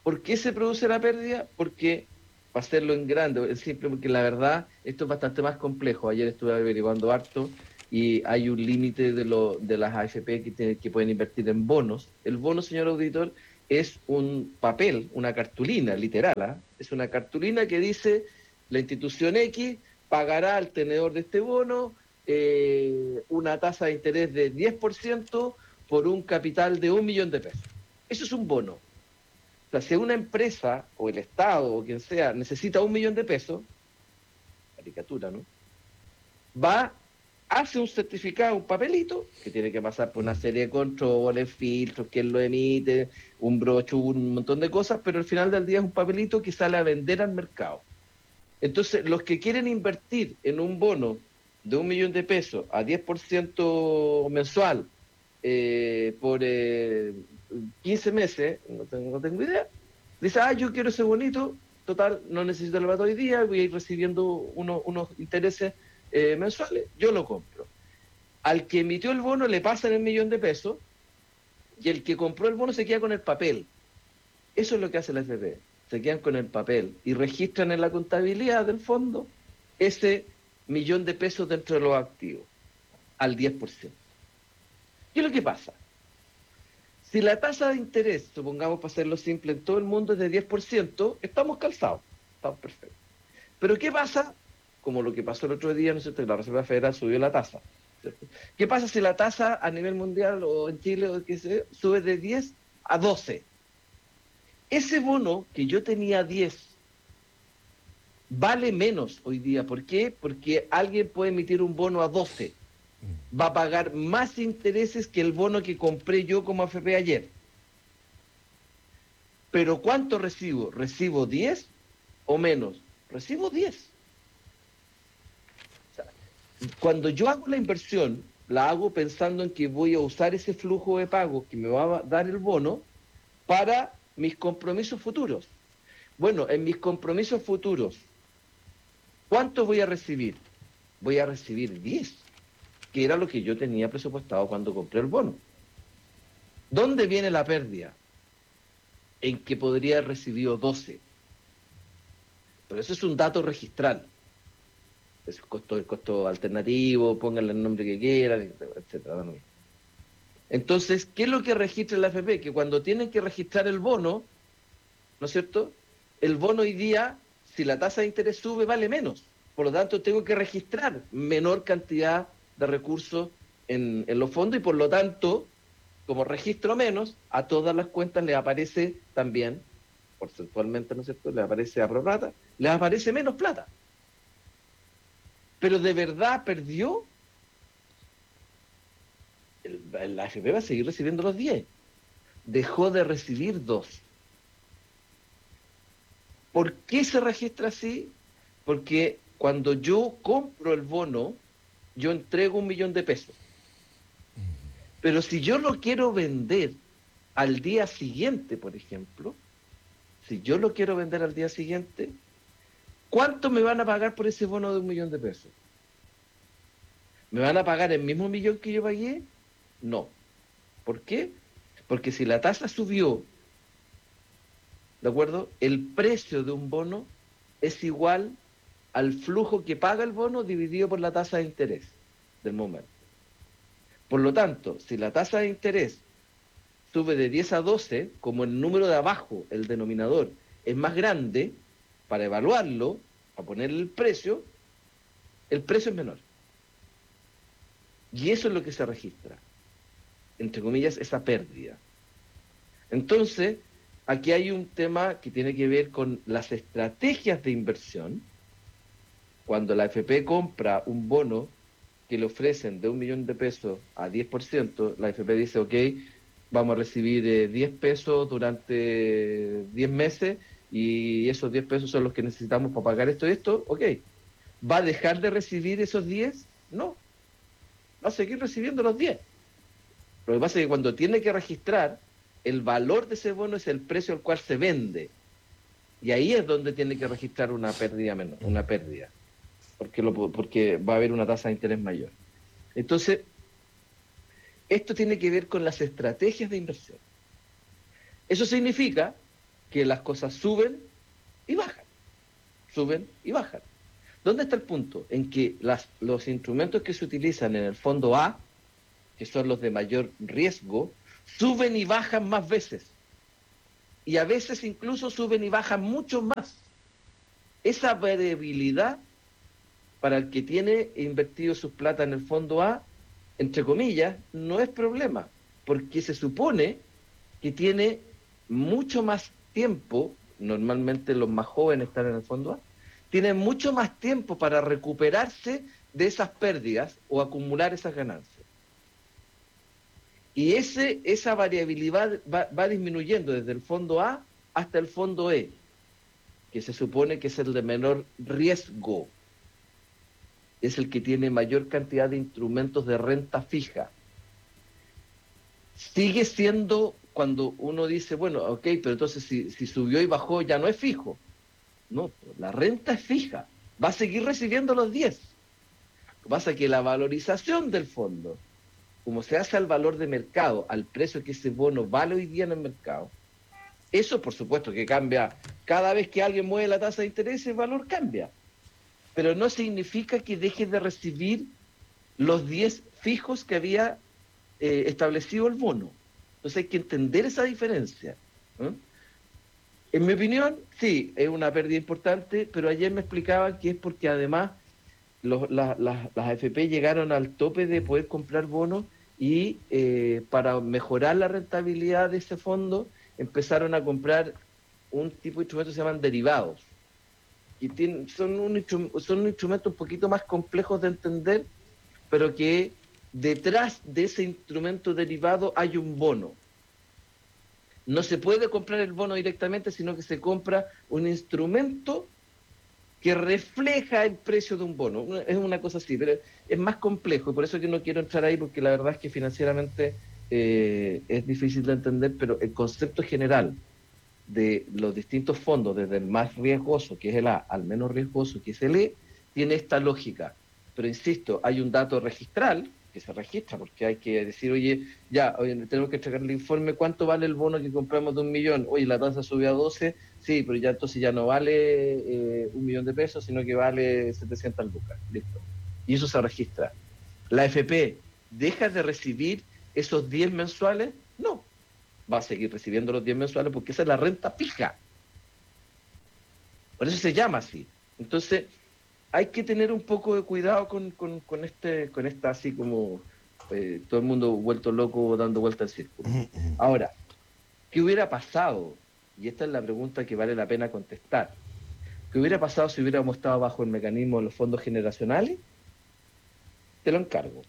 [SPEAKER 18] ¿Por qué se produce la pérdida? Porque, para hacerlo en grande, es simple, porque la verdad esto es bastante más complejo. Ayer estuve averiguando harto y hay un límite de, lo, de las A F P que, tiene, que pueden invertir en bonos. El bono, señor auditor, es un papel, una cartulina, literal, ¿eh? Es una cartulina que dice la institución X pagará al tenedor de este bono eh, una tasa de interés de diez por ciento por un capital de un millón de pesos. Eso es un bono. O sea, si una empresa o el Estado o quien sea necesita un millón de pesos, caricatura, ¿no? Va, hace un certificado, un papelito, que tiene que pasar por una serie de controles, filtros, quién lo emite, un broche, un montón de cosas, pero al final del día es un papelito que sale a vender al mercado. Entonces, los que quieren invertir en un bono de un millón de pesos a diez por ciento mensual eh, por eh, quince meses, no tengo, no tengo idea, dice, ah, yo quiero ese bonito, total, no necesito el vato hoy día, voy a ir recibiendo uno, unos intereses eh, mensuales, yo lo compro. Al que emitió el bono le pasan el millón de pesos y el que compró el bono se queda con el papel. Eso es lo que hace la F P. Se quedan con el papel y registran en la contabilidad del fondo ese millón de pesos dentro de los activos, al diez por ciento. ¿Qué es lo que pasa? Si la tasa de interés, supongamos para hacerlo simple, en todo el mundo es de diez por ciento, estamos calzados, estamos perfectos. Pero ¿qué pasa? Como lo que pasó el otro día, ¿no es cierto?, que la Reserva Federal subió la tasa, ¿cierto? ¿Qué pasa si la tasa a nivel mundial o en Chile o qué sé, sube de diez a doce? Ese bono que yo tenía diez vale menos hoy día. ¿Por qué? Porque alguien puede emitir un bono a doce. Va a pagar más intereses que el bono que compré yo como A F P ayer. ¿Pero cuánto recibo? ¿Recibo diez o menos? Recibo diez. O sea, cuando yo hago la inversión, la hago pensando en que voy a usar ese flujo de pago que me va a dar el bono para mis compromisos futuros. Bueno, en mis compromisos futuros, ¿cuánto voy a recibir? Voy a recibir diez, que era lo que yo tenía presupuestado cuando compré el bono. ¿Dónde viene la pérdida? En que podría haber recibido doce. Pero eso es un dato registral. Es el costo, el costo alternativo, pónganle el nombre que quieran, etcétera. Entonces, ¿qué es lo que registra la A F P? Que cuando tienen que registrar el bono, ¿no es cierto?, el bono hoy día, si la tasa de interés sube, vale menos. Por lo tanto, tengo que registrar menor cantidad de recursos en, en los fondos y por lo tanto, como registro menos, a todas las cuentas les aparece también, porcentualmente, ¿no es cierto?, les aparece a prorrata, les aparece menos plata. Pero ¿de verdad perdió? El, la A F P va a seguir recibiendo los diez. Dejó de recibir dos. ¿Por qué se registra así? Porque cuando yo compro el bono, yo entrego un millón de pesos. Pero si yo lo quiero vender al día siguiente, por ejemplo, si yo lo quiero vender al día siguiente, ¿cuánto me van a pagar por ese bono de un millón de pesos? ¿Me van a pagar el mismo millón que yo pagué? No. ¿Por qué? Porque si la tasa subió, ¿de acuerdo?, el precio de un bono es igual al flujo que paga el bono dividido por la tasa de interés del momento. Por lo tanto, si la tasa de interés sube de diez a doce, como el número de abajo, el denominador, es más grande, para evaluarlo, para ponerle el precio, el precio es menor. Y eso es lo que se registra, entre comillas, esa pérdida. Entonces, aquí hay un tema que tiene que ver con las estrategias de inversión. Cuando la A F P compra un bono que le ofrecen de un millón de pesos a diez por ciento, la A F P dice, ok, vamos a recibir eh, diez pesos durante diez meses y esos diez pesos son los que necesitamos para pagar esto y esto, ok. ¿Va a dejar de recibir esos diez? No. Va a seguir recibiendo los diez. Lo que pasa es que cuando tiene que registrar, el valor de ese bono es el precio al cual se vende. Y ahí es donde tiene que registrar una pérdida menor, una pérdida. Porque, lo, porque va a haber una tasa de interés mayor. Entonces, esto tiene que ver con las estrategias de inversión. Eso significa que las cosas suben y bajan, suben y bajan. ¿Dónde está el punto? En que las, los instrumentos que se utilizan en el fondo A, que son los de mayor riesgo, suben y bajan más veces. Y a veces incluso suben y bajan mucho más. Esa variabilidad, para el que tiene invertido sus plata en el fondo A, entre comillas, no es problema, porque se supone que tiene mucho más tiempo, normalmente los más jóvenes están en el fondo A, tienen mucho más tiempo para recuperarse de esas pérdidas o acumular esas ganancias. Y ese, esa variabilidad va, va disminuyendo desde el fondo A hasta el fondo E, que se supone que es el de menor riesgo. Es el que tiene mayor cantidad de instrumentos de renta fija. Sigue siendo, cuando uno dice, bueno, ok, pero entonces si, si subió y bajó ya no es fijo. No, la renta es fija. Va a seguir recibiendo los diez. Lo que pasa es que la valorización del fondo, como se hace al valor de mercado, al precio que ese bono vale hoy día en el mercado, eso por supuesto que cambia. Cada vez que alguien mueve la tasa de interés, el valor cambia. Pero no significa que deje de recibir los diez fijos que había eh, establecido el bono. Entonces hay que entender esa diferencia. ¿eh? En mi opinión, sí, es una pérdida importante, pero ayer me explicaban que es porque además los, la, la, las A F P llegaron al tope de poder comprar bonos y eh, para mejorar la rentabilidad de ese fondo empezaron a comprar un tipo de instrumentos que se llaman derivados. Y tienen, son, un, son un instrumento un poquito más complejos de entender, pero que detrás de ese instrumento derivado hay un bono. No se puede comprar el bono directamente, sino que se compra un instrumento que refleja el precio de un bono. Es una cosa así, pero es más complejo, y por eso que no quiero entrar ahí, porque la verdad es que financieramente eh, es difícil de entender, pero el concepto general de los distintos fondos, desde el más riesgoso, que es el A, al menos riesgoso, que es el E, tiene esta lógica. Pero insisto, hay un dato registral que se registra, porque hay que decir, oye, ya, oye, tenemos que entregar el informe, ¿cuánto vale el bono que compramos de un millón? Oye, la tasa subió a doce, sí, pero ya entonces ya no vale eh, un millón de pesos, sino que vale setecientas lucas, listo. Y eso se registra. ¿La A F P deja de recibir esos diez mensuales? No, va a seguir recibiendo los diez mensuales porque esa es la renta fija. Por eso se llama así. Entonces, hay que tener un poco de cuidado con, con, con este, con esta así como eh, todo el mundo vuelto loco dando vuelta al círculo. Ahora, ¿qué hubiera pasado? Y esta es la pregunta que vale la pena contestar. ¿Qué hubiera pasado si hubiéramos estado bajo el mecanismo de los fondos generacionales? Te lo encargo.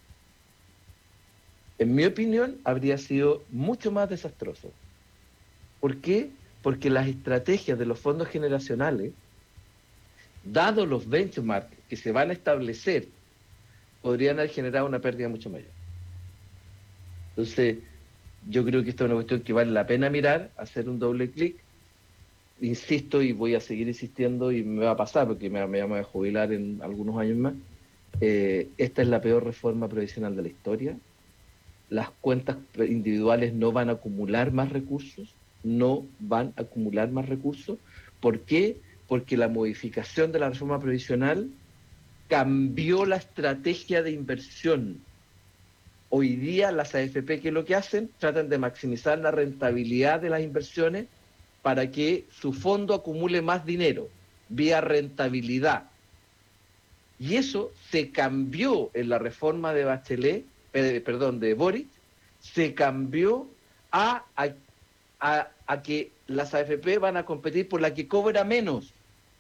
[SPEAKER 18] En mi opinión, habría sido mucho más desastroso. ¿Por qué? Porque las estrategias de los fondos generacionales, dado los benchmarks que se van a establecer, podrían haber generado una pérdida mucho mayor. Entonces, yo creo que esta es una cuestión que vale la pena mirar, hacer un doble clic. Insisto y voy a seguir insistiendo y me va a pasar porque me, me vamos a jubilar en algunos años más. Eh, esta es la peor reforma previsional de la historia. Las cuentas individuales no van a acumular más recursos, no van a acumular más recursos. ¿Por qué? Porque la modificación de la reforma previsional cambió la estrategia de inversión. Hoy día las A F P, ¿qué es lo que hacen? Tratan de maximizar la rentabilidad de las inversiones para que su fondo acumule más dinero, vía rentabilidad. Y eso se cambió en la reforma de Bachelet, eh, perdón, de Boric, se cambió a, a, a, a que las A F P van a competir por la que cobra menos.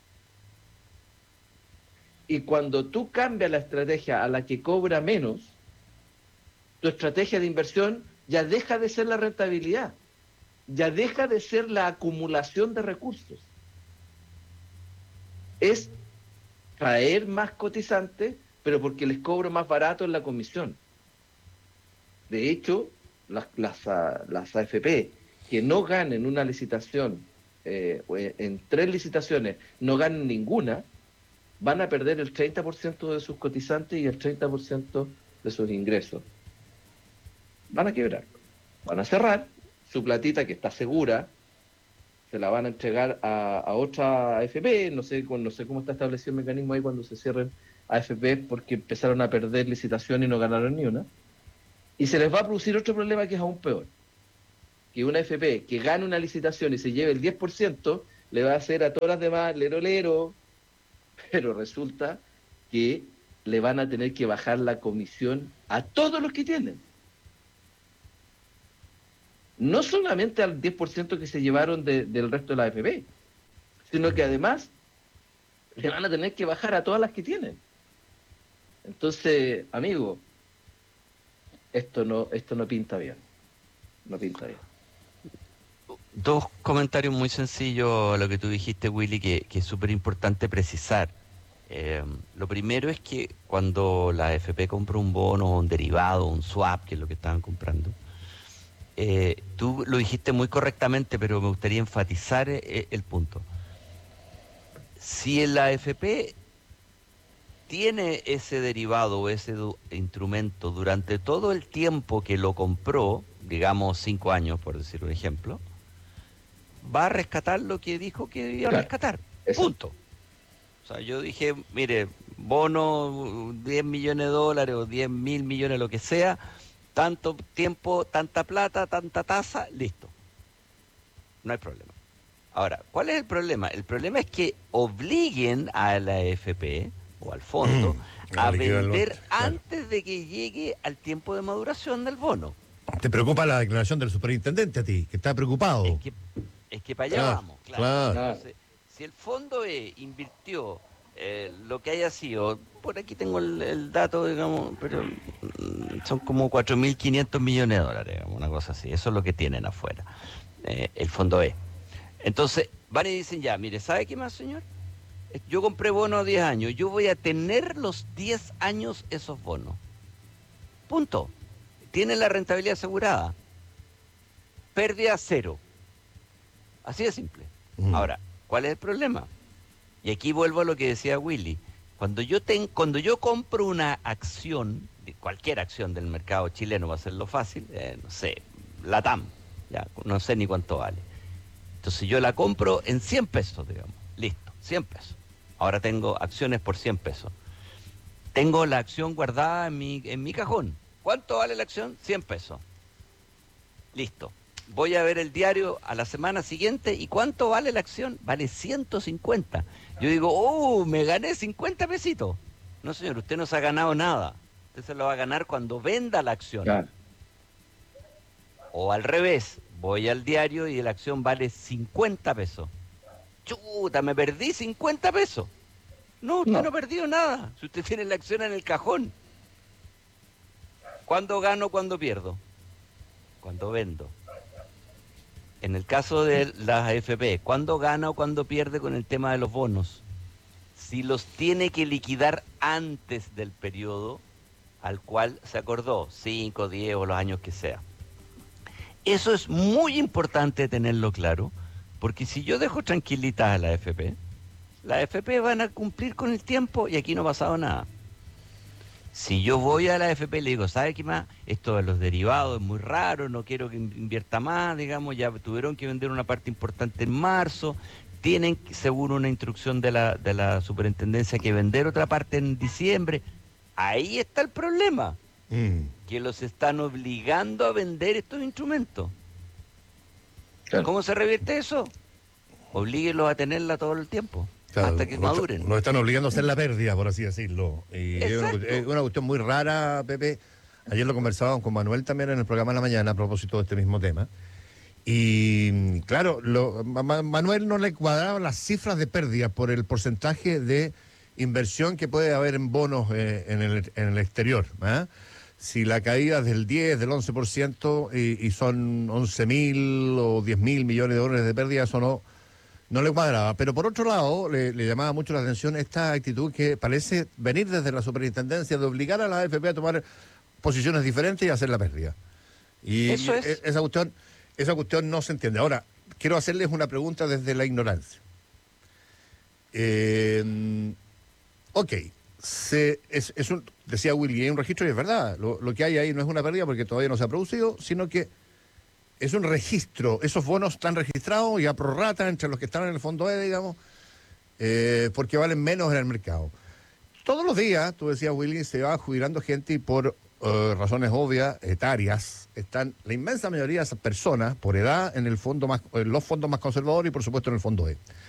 [SPEAKER 18] Y cuando tú cambias la estrategia a la que cobra menos, tu estrategia de inversión ya deja de ser la rentabilidad, ya deja de ser la acumulación de recursos. Es traer más cotizantes, pero porque les cobro más barato en la comisión. De hecho, las, las, las A F P que no ganen una licitación, eh, en tres licitaciones no ganen ninguna, van a perder el treinta por ciento de sus cotizantes y el treinta por ciento de sus ingresos. Van a quebrar, van a cerrar su platita que está segura, se la van a entregar a, a otra A F P, no sé, no sé cómo está establecido el mecanismo ahí cuando se cierren A F P porque empezaron a perder licitación y no ganaron ni una. Y se les va a producir otro problema que es aún peor. Que una A F P que gane una licitación y se lleve el diez por ciento, le va a hacer a todas las demás lero lero, pero resulta que le van a tener que bajar la comisión a todos los que tienen. No solamente al diez por ciento que se llevaron de, del resto de la A F P, sino que además le van a tener que bajar a todas las que tienen. Entonces, amigo, esto no, esto no pinta bien. No pinta bien.
[SPEAKER 19] Dos comentarios muy sencillos a lo que tú dijiste, Willy, que, que es súper importante precisar. Eh, lo primero es que cuando la A F P compra un bono, un derivado, un swap, que es lo que estaban comprando, eh, tú lo dijiste muy correctamente, pero me gustaría enfatizar eh, el punto. Si la A F P tiene ese derivado o ese instrumento durante todo el tiempo que lo compró, digamos cinco años, por decir un ejemplo, va a rescatar lo que dijo que iba a
[SPEAKER 18] Claro,
[SPEAKER 19] rescatar.
[SPEAKER 18] eso.
[SPEAKER 19] Punto. O sea, yo dije, mire, bono diez millones de dólares o diez mil millones, lo que sea, tanto tiempo, tanta plata, tanta tasa, listo. No hay problema. Ahora, ¿cuál es el problema? El problema es que obliguen a la A F P o al fondo
[SPEAKER 17] Mm,
[SPEAKER 19] a
[SPEAKER 17] a liquidar el
[SPEAKER 19] vender
[SPEAKER 17] bono, claro.
[SPEAKER 19] antes de que llegue al tiempo de maduración del bono.
[SPEAKER 17] ¿Te preocupa la declaración del superintendente a ti, que está preocupado?
[SPEAKER 19] Es que, es que para allá
[SPEAKER 17] Claro,
[SPEAKER 19] vamos, claro.
[SPEAKER 17] claro.
[SPEAKER 19] Entonces, si el fondo E invirtió eh, lo que haya sido, por aquí tengo el, el dato, digamos, pero mm, son como cuatro mil quinientos millones de dólares, digamos, una cosa así. Eso es lo que tienen afuera, eh, el fondo E. Entonces, van y dicen ya, mire, ¿sabe qué más, señor? Yo compré bonos a diez años, yo voy a tener los diez años esos bonos. Punto. Tiene la rentabilidad asegurada. Pérdida cero. Así de simple.
[SPEAKER 17] Mm.
[SPEAKER 19] Ahora, ¿cuál es el problema? Y aquí vuelvo a lo que decía Willy. Cuando yo, ten, cuando yo compro una acción, cualquier acción del mercado chileno, va a ser lo fácil, eh, no sé, Latam, ya, no sé ni cuánto vale. Entonces yo la compro en cien pesos, digamos. Listo, cien pesos. Ahora tengo acciones por cien pesos. Tengo la acción guardada en mi, en mi cajón. ¿Cuánto vale la acción? cien pesos. Listo. Voy a ver el diario a la semana siguiente y ¿cuánto vale la acción? Vale ciento cincuenta. Yo digo, oh, me gané cincuenta pesitos. No, señor, usted no se ha ganado nada. Usted se lo va a ganar cuando venda la acción.
[SPEAKER 18] Claro.
[SPEAKER 19] O al revés, voy al diario y la acción vale cincuenta pesos. Chuta, me perdí cincuenta pesos. No, usted no, no perdió nada. Si usted tiene la acción en el cajón. ¿Cuándo gano, cuándo pierdo? Cuando vendo. En el caso de las A F P, ¿cuándo gana o cuándo pierde con el tema de los bonos? Si los tiene que liquidar antes del periodo al cual se acordó, cinco, diez o los años que sea. Eso es muy importante tenerlo claro, porque si yo dejo tranquilitas a la A F P, las A F P van a cumplir con el tiempo y aquí no ha pasado nada. Si yo voy a la A F P y le digo, ¿sabe qué más? Esto de los derivados es muy raro, no quiero que invierta más, digamos, ya tuvieron que vender una parte importante en marzo, tienen seguro una instrucción de la, de la superintendencia que vender otra parte en diciembre. Ahí está el problema,
[SPEAKER 17] Mm.
[SPEAKER 19] que los están obligando a vender estos instrumentos.
[SPEAKER 18] Claro.
[SPEAKER 19] ¿Cómo se revierte eso? Oblíguenlos a tenerla todo el tiempo.
[SPEAKER 17] Claro,
[SPEAKER 19] hasta que
[SPEAKER 17] nos,
[SPEAKER 19] maduren.
[SPEAKER 17] Nos están obligando a hacer la pérdida, por así decirlo. Y es una, es una cuestión muy rara, Pepe. Ayer lo conversábamos con Manuel también en el programa de la mañana a propósito de este mismo tema. Y claro, lo, Ma- Manuel no le cuadraban las cifras de pérdida por el porcentaje de inversión que puede haber en bonos eh, en, el, en el exterior. ¿eh? Si la caída es del diez, del once por ciento y, y son once mil o diez mil millones de dólares de pérdida, eso no... No le cuadraba, pero por otro lado le, le llamaba mucho la atención esta actitud que parece venir desde la superintendencia de obligar a la A F P a tomar posiciones diferentes y hacer la pérdida. Y
[SPEAKER 19] Eso es.
[SPEAKER 17] e- esa cuestión, esa cuestión no se entiende. Ahora, quiero hacerles una pregunta desde la ignorancia. Eh, ok, se, es, es un, decía Willy, hay un registro y es verdad, lo, lo que hay ahí no es una pérdida porque todavía no se ha producido, sino que es un registro. Esos bonos están registrados y a prorrata entre los que están en el fondo E, digamos, eh, porque valen menos en el mercado. Todos los días, tú decías, Willy, se va jubilando gente y por uh, razones obvias, etarias, están la inmensa mayoría de esas personas, por edad, en el fondo más, en los fondos más conservadores y por supuesto en el fondo E.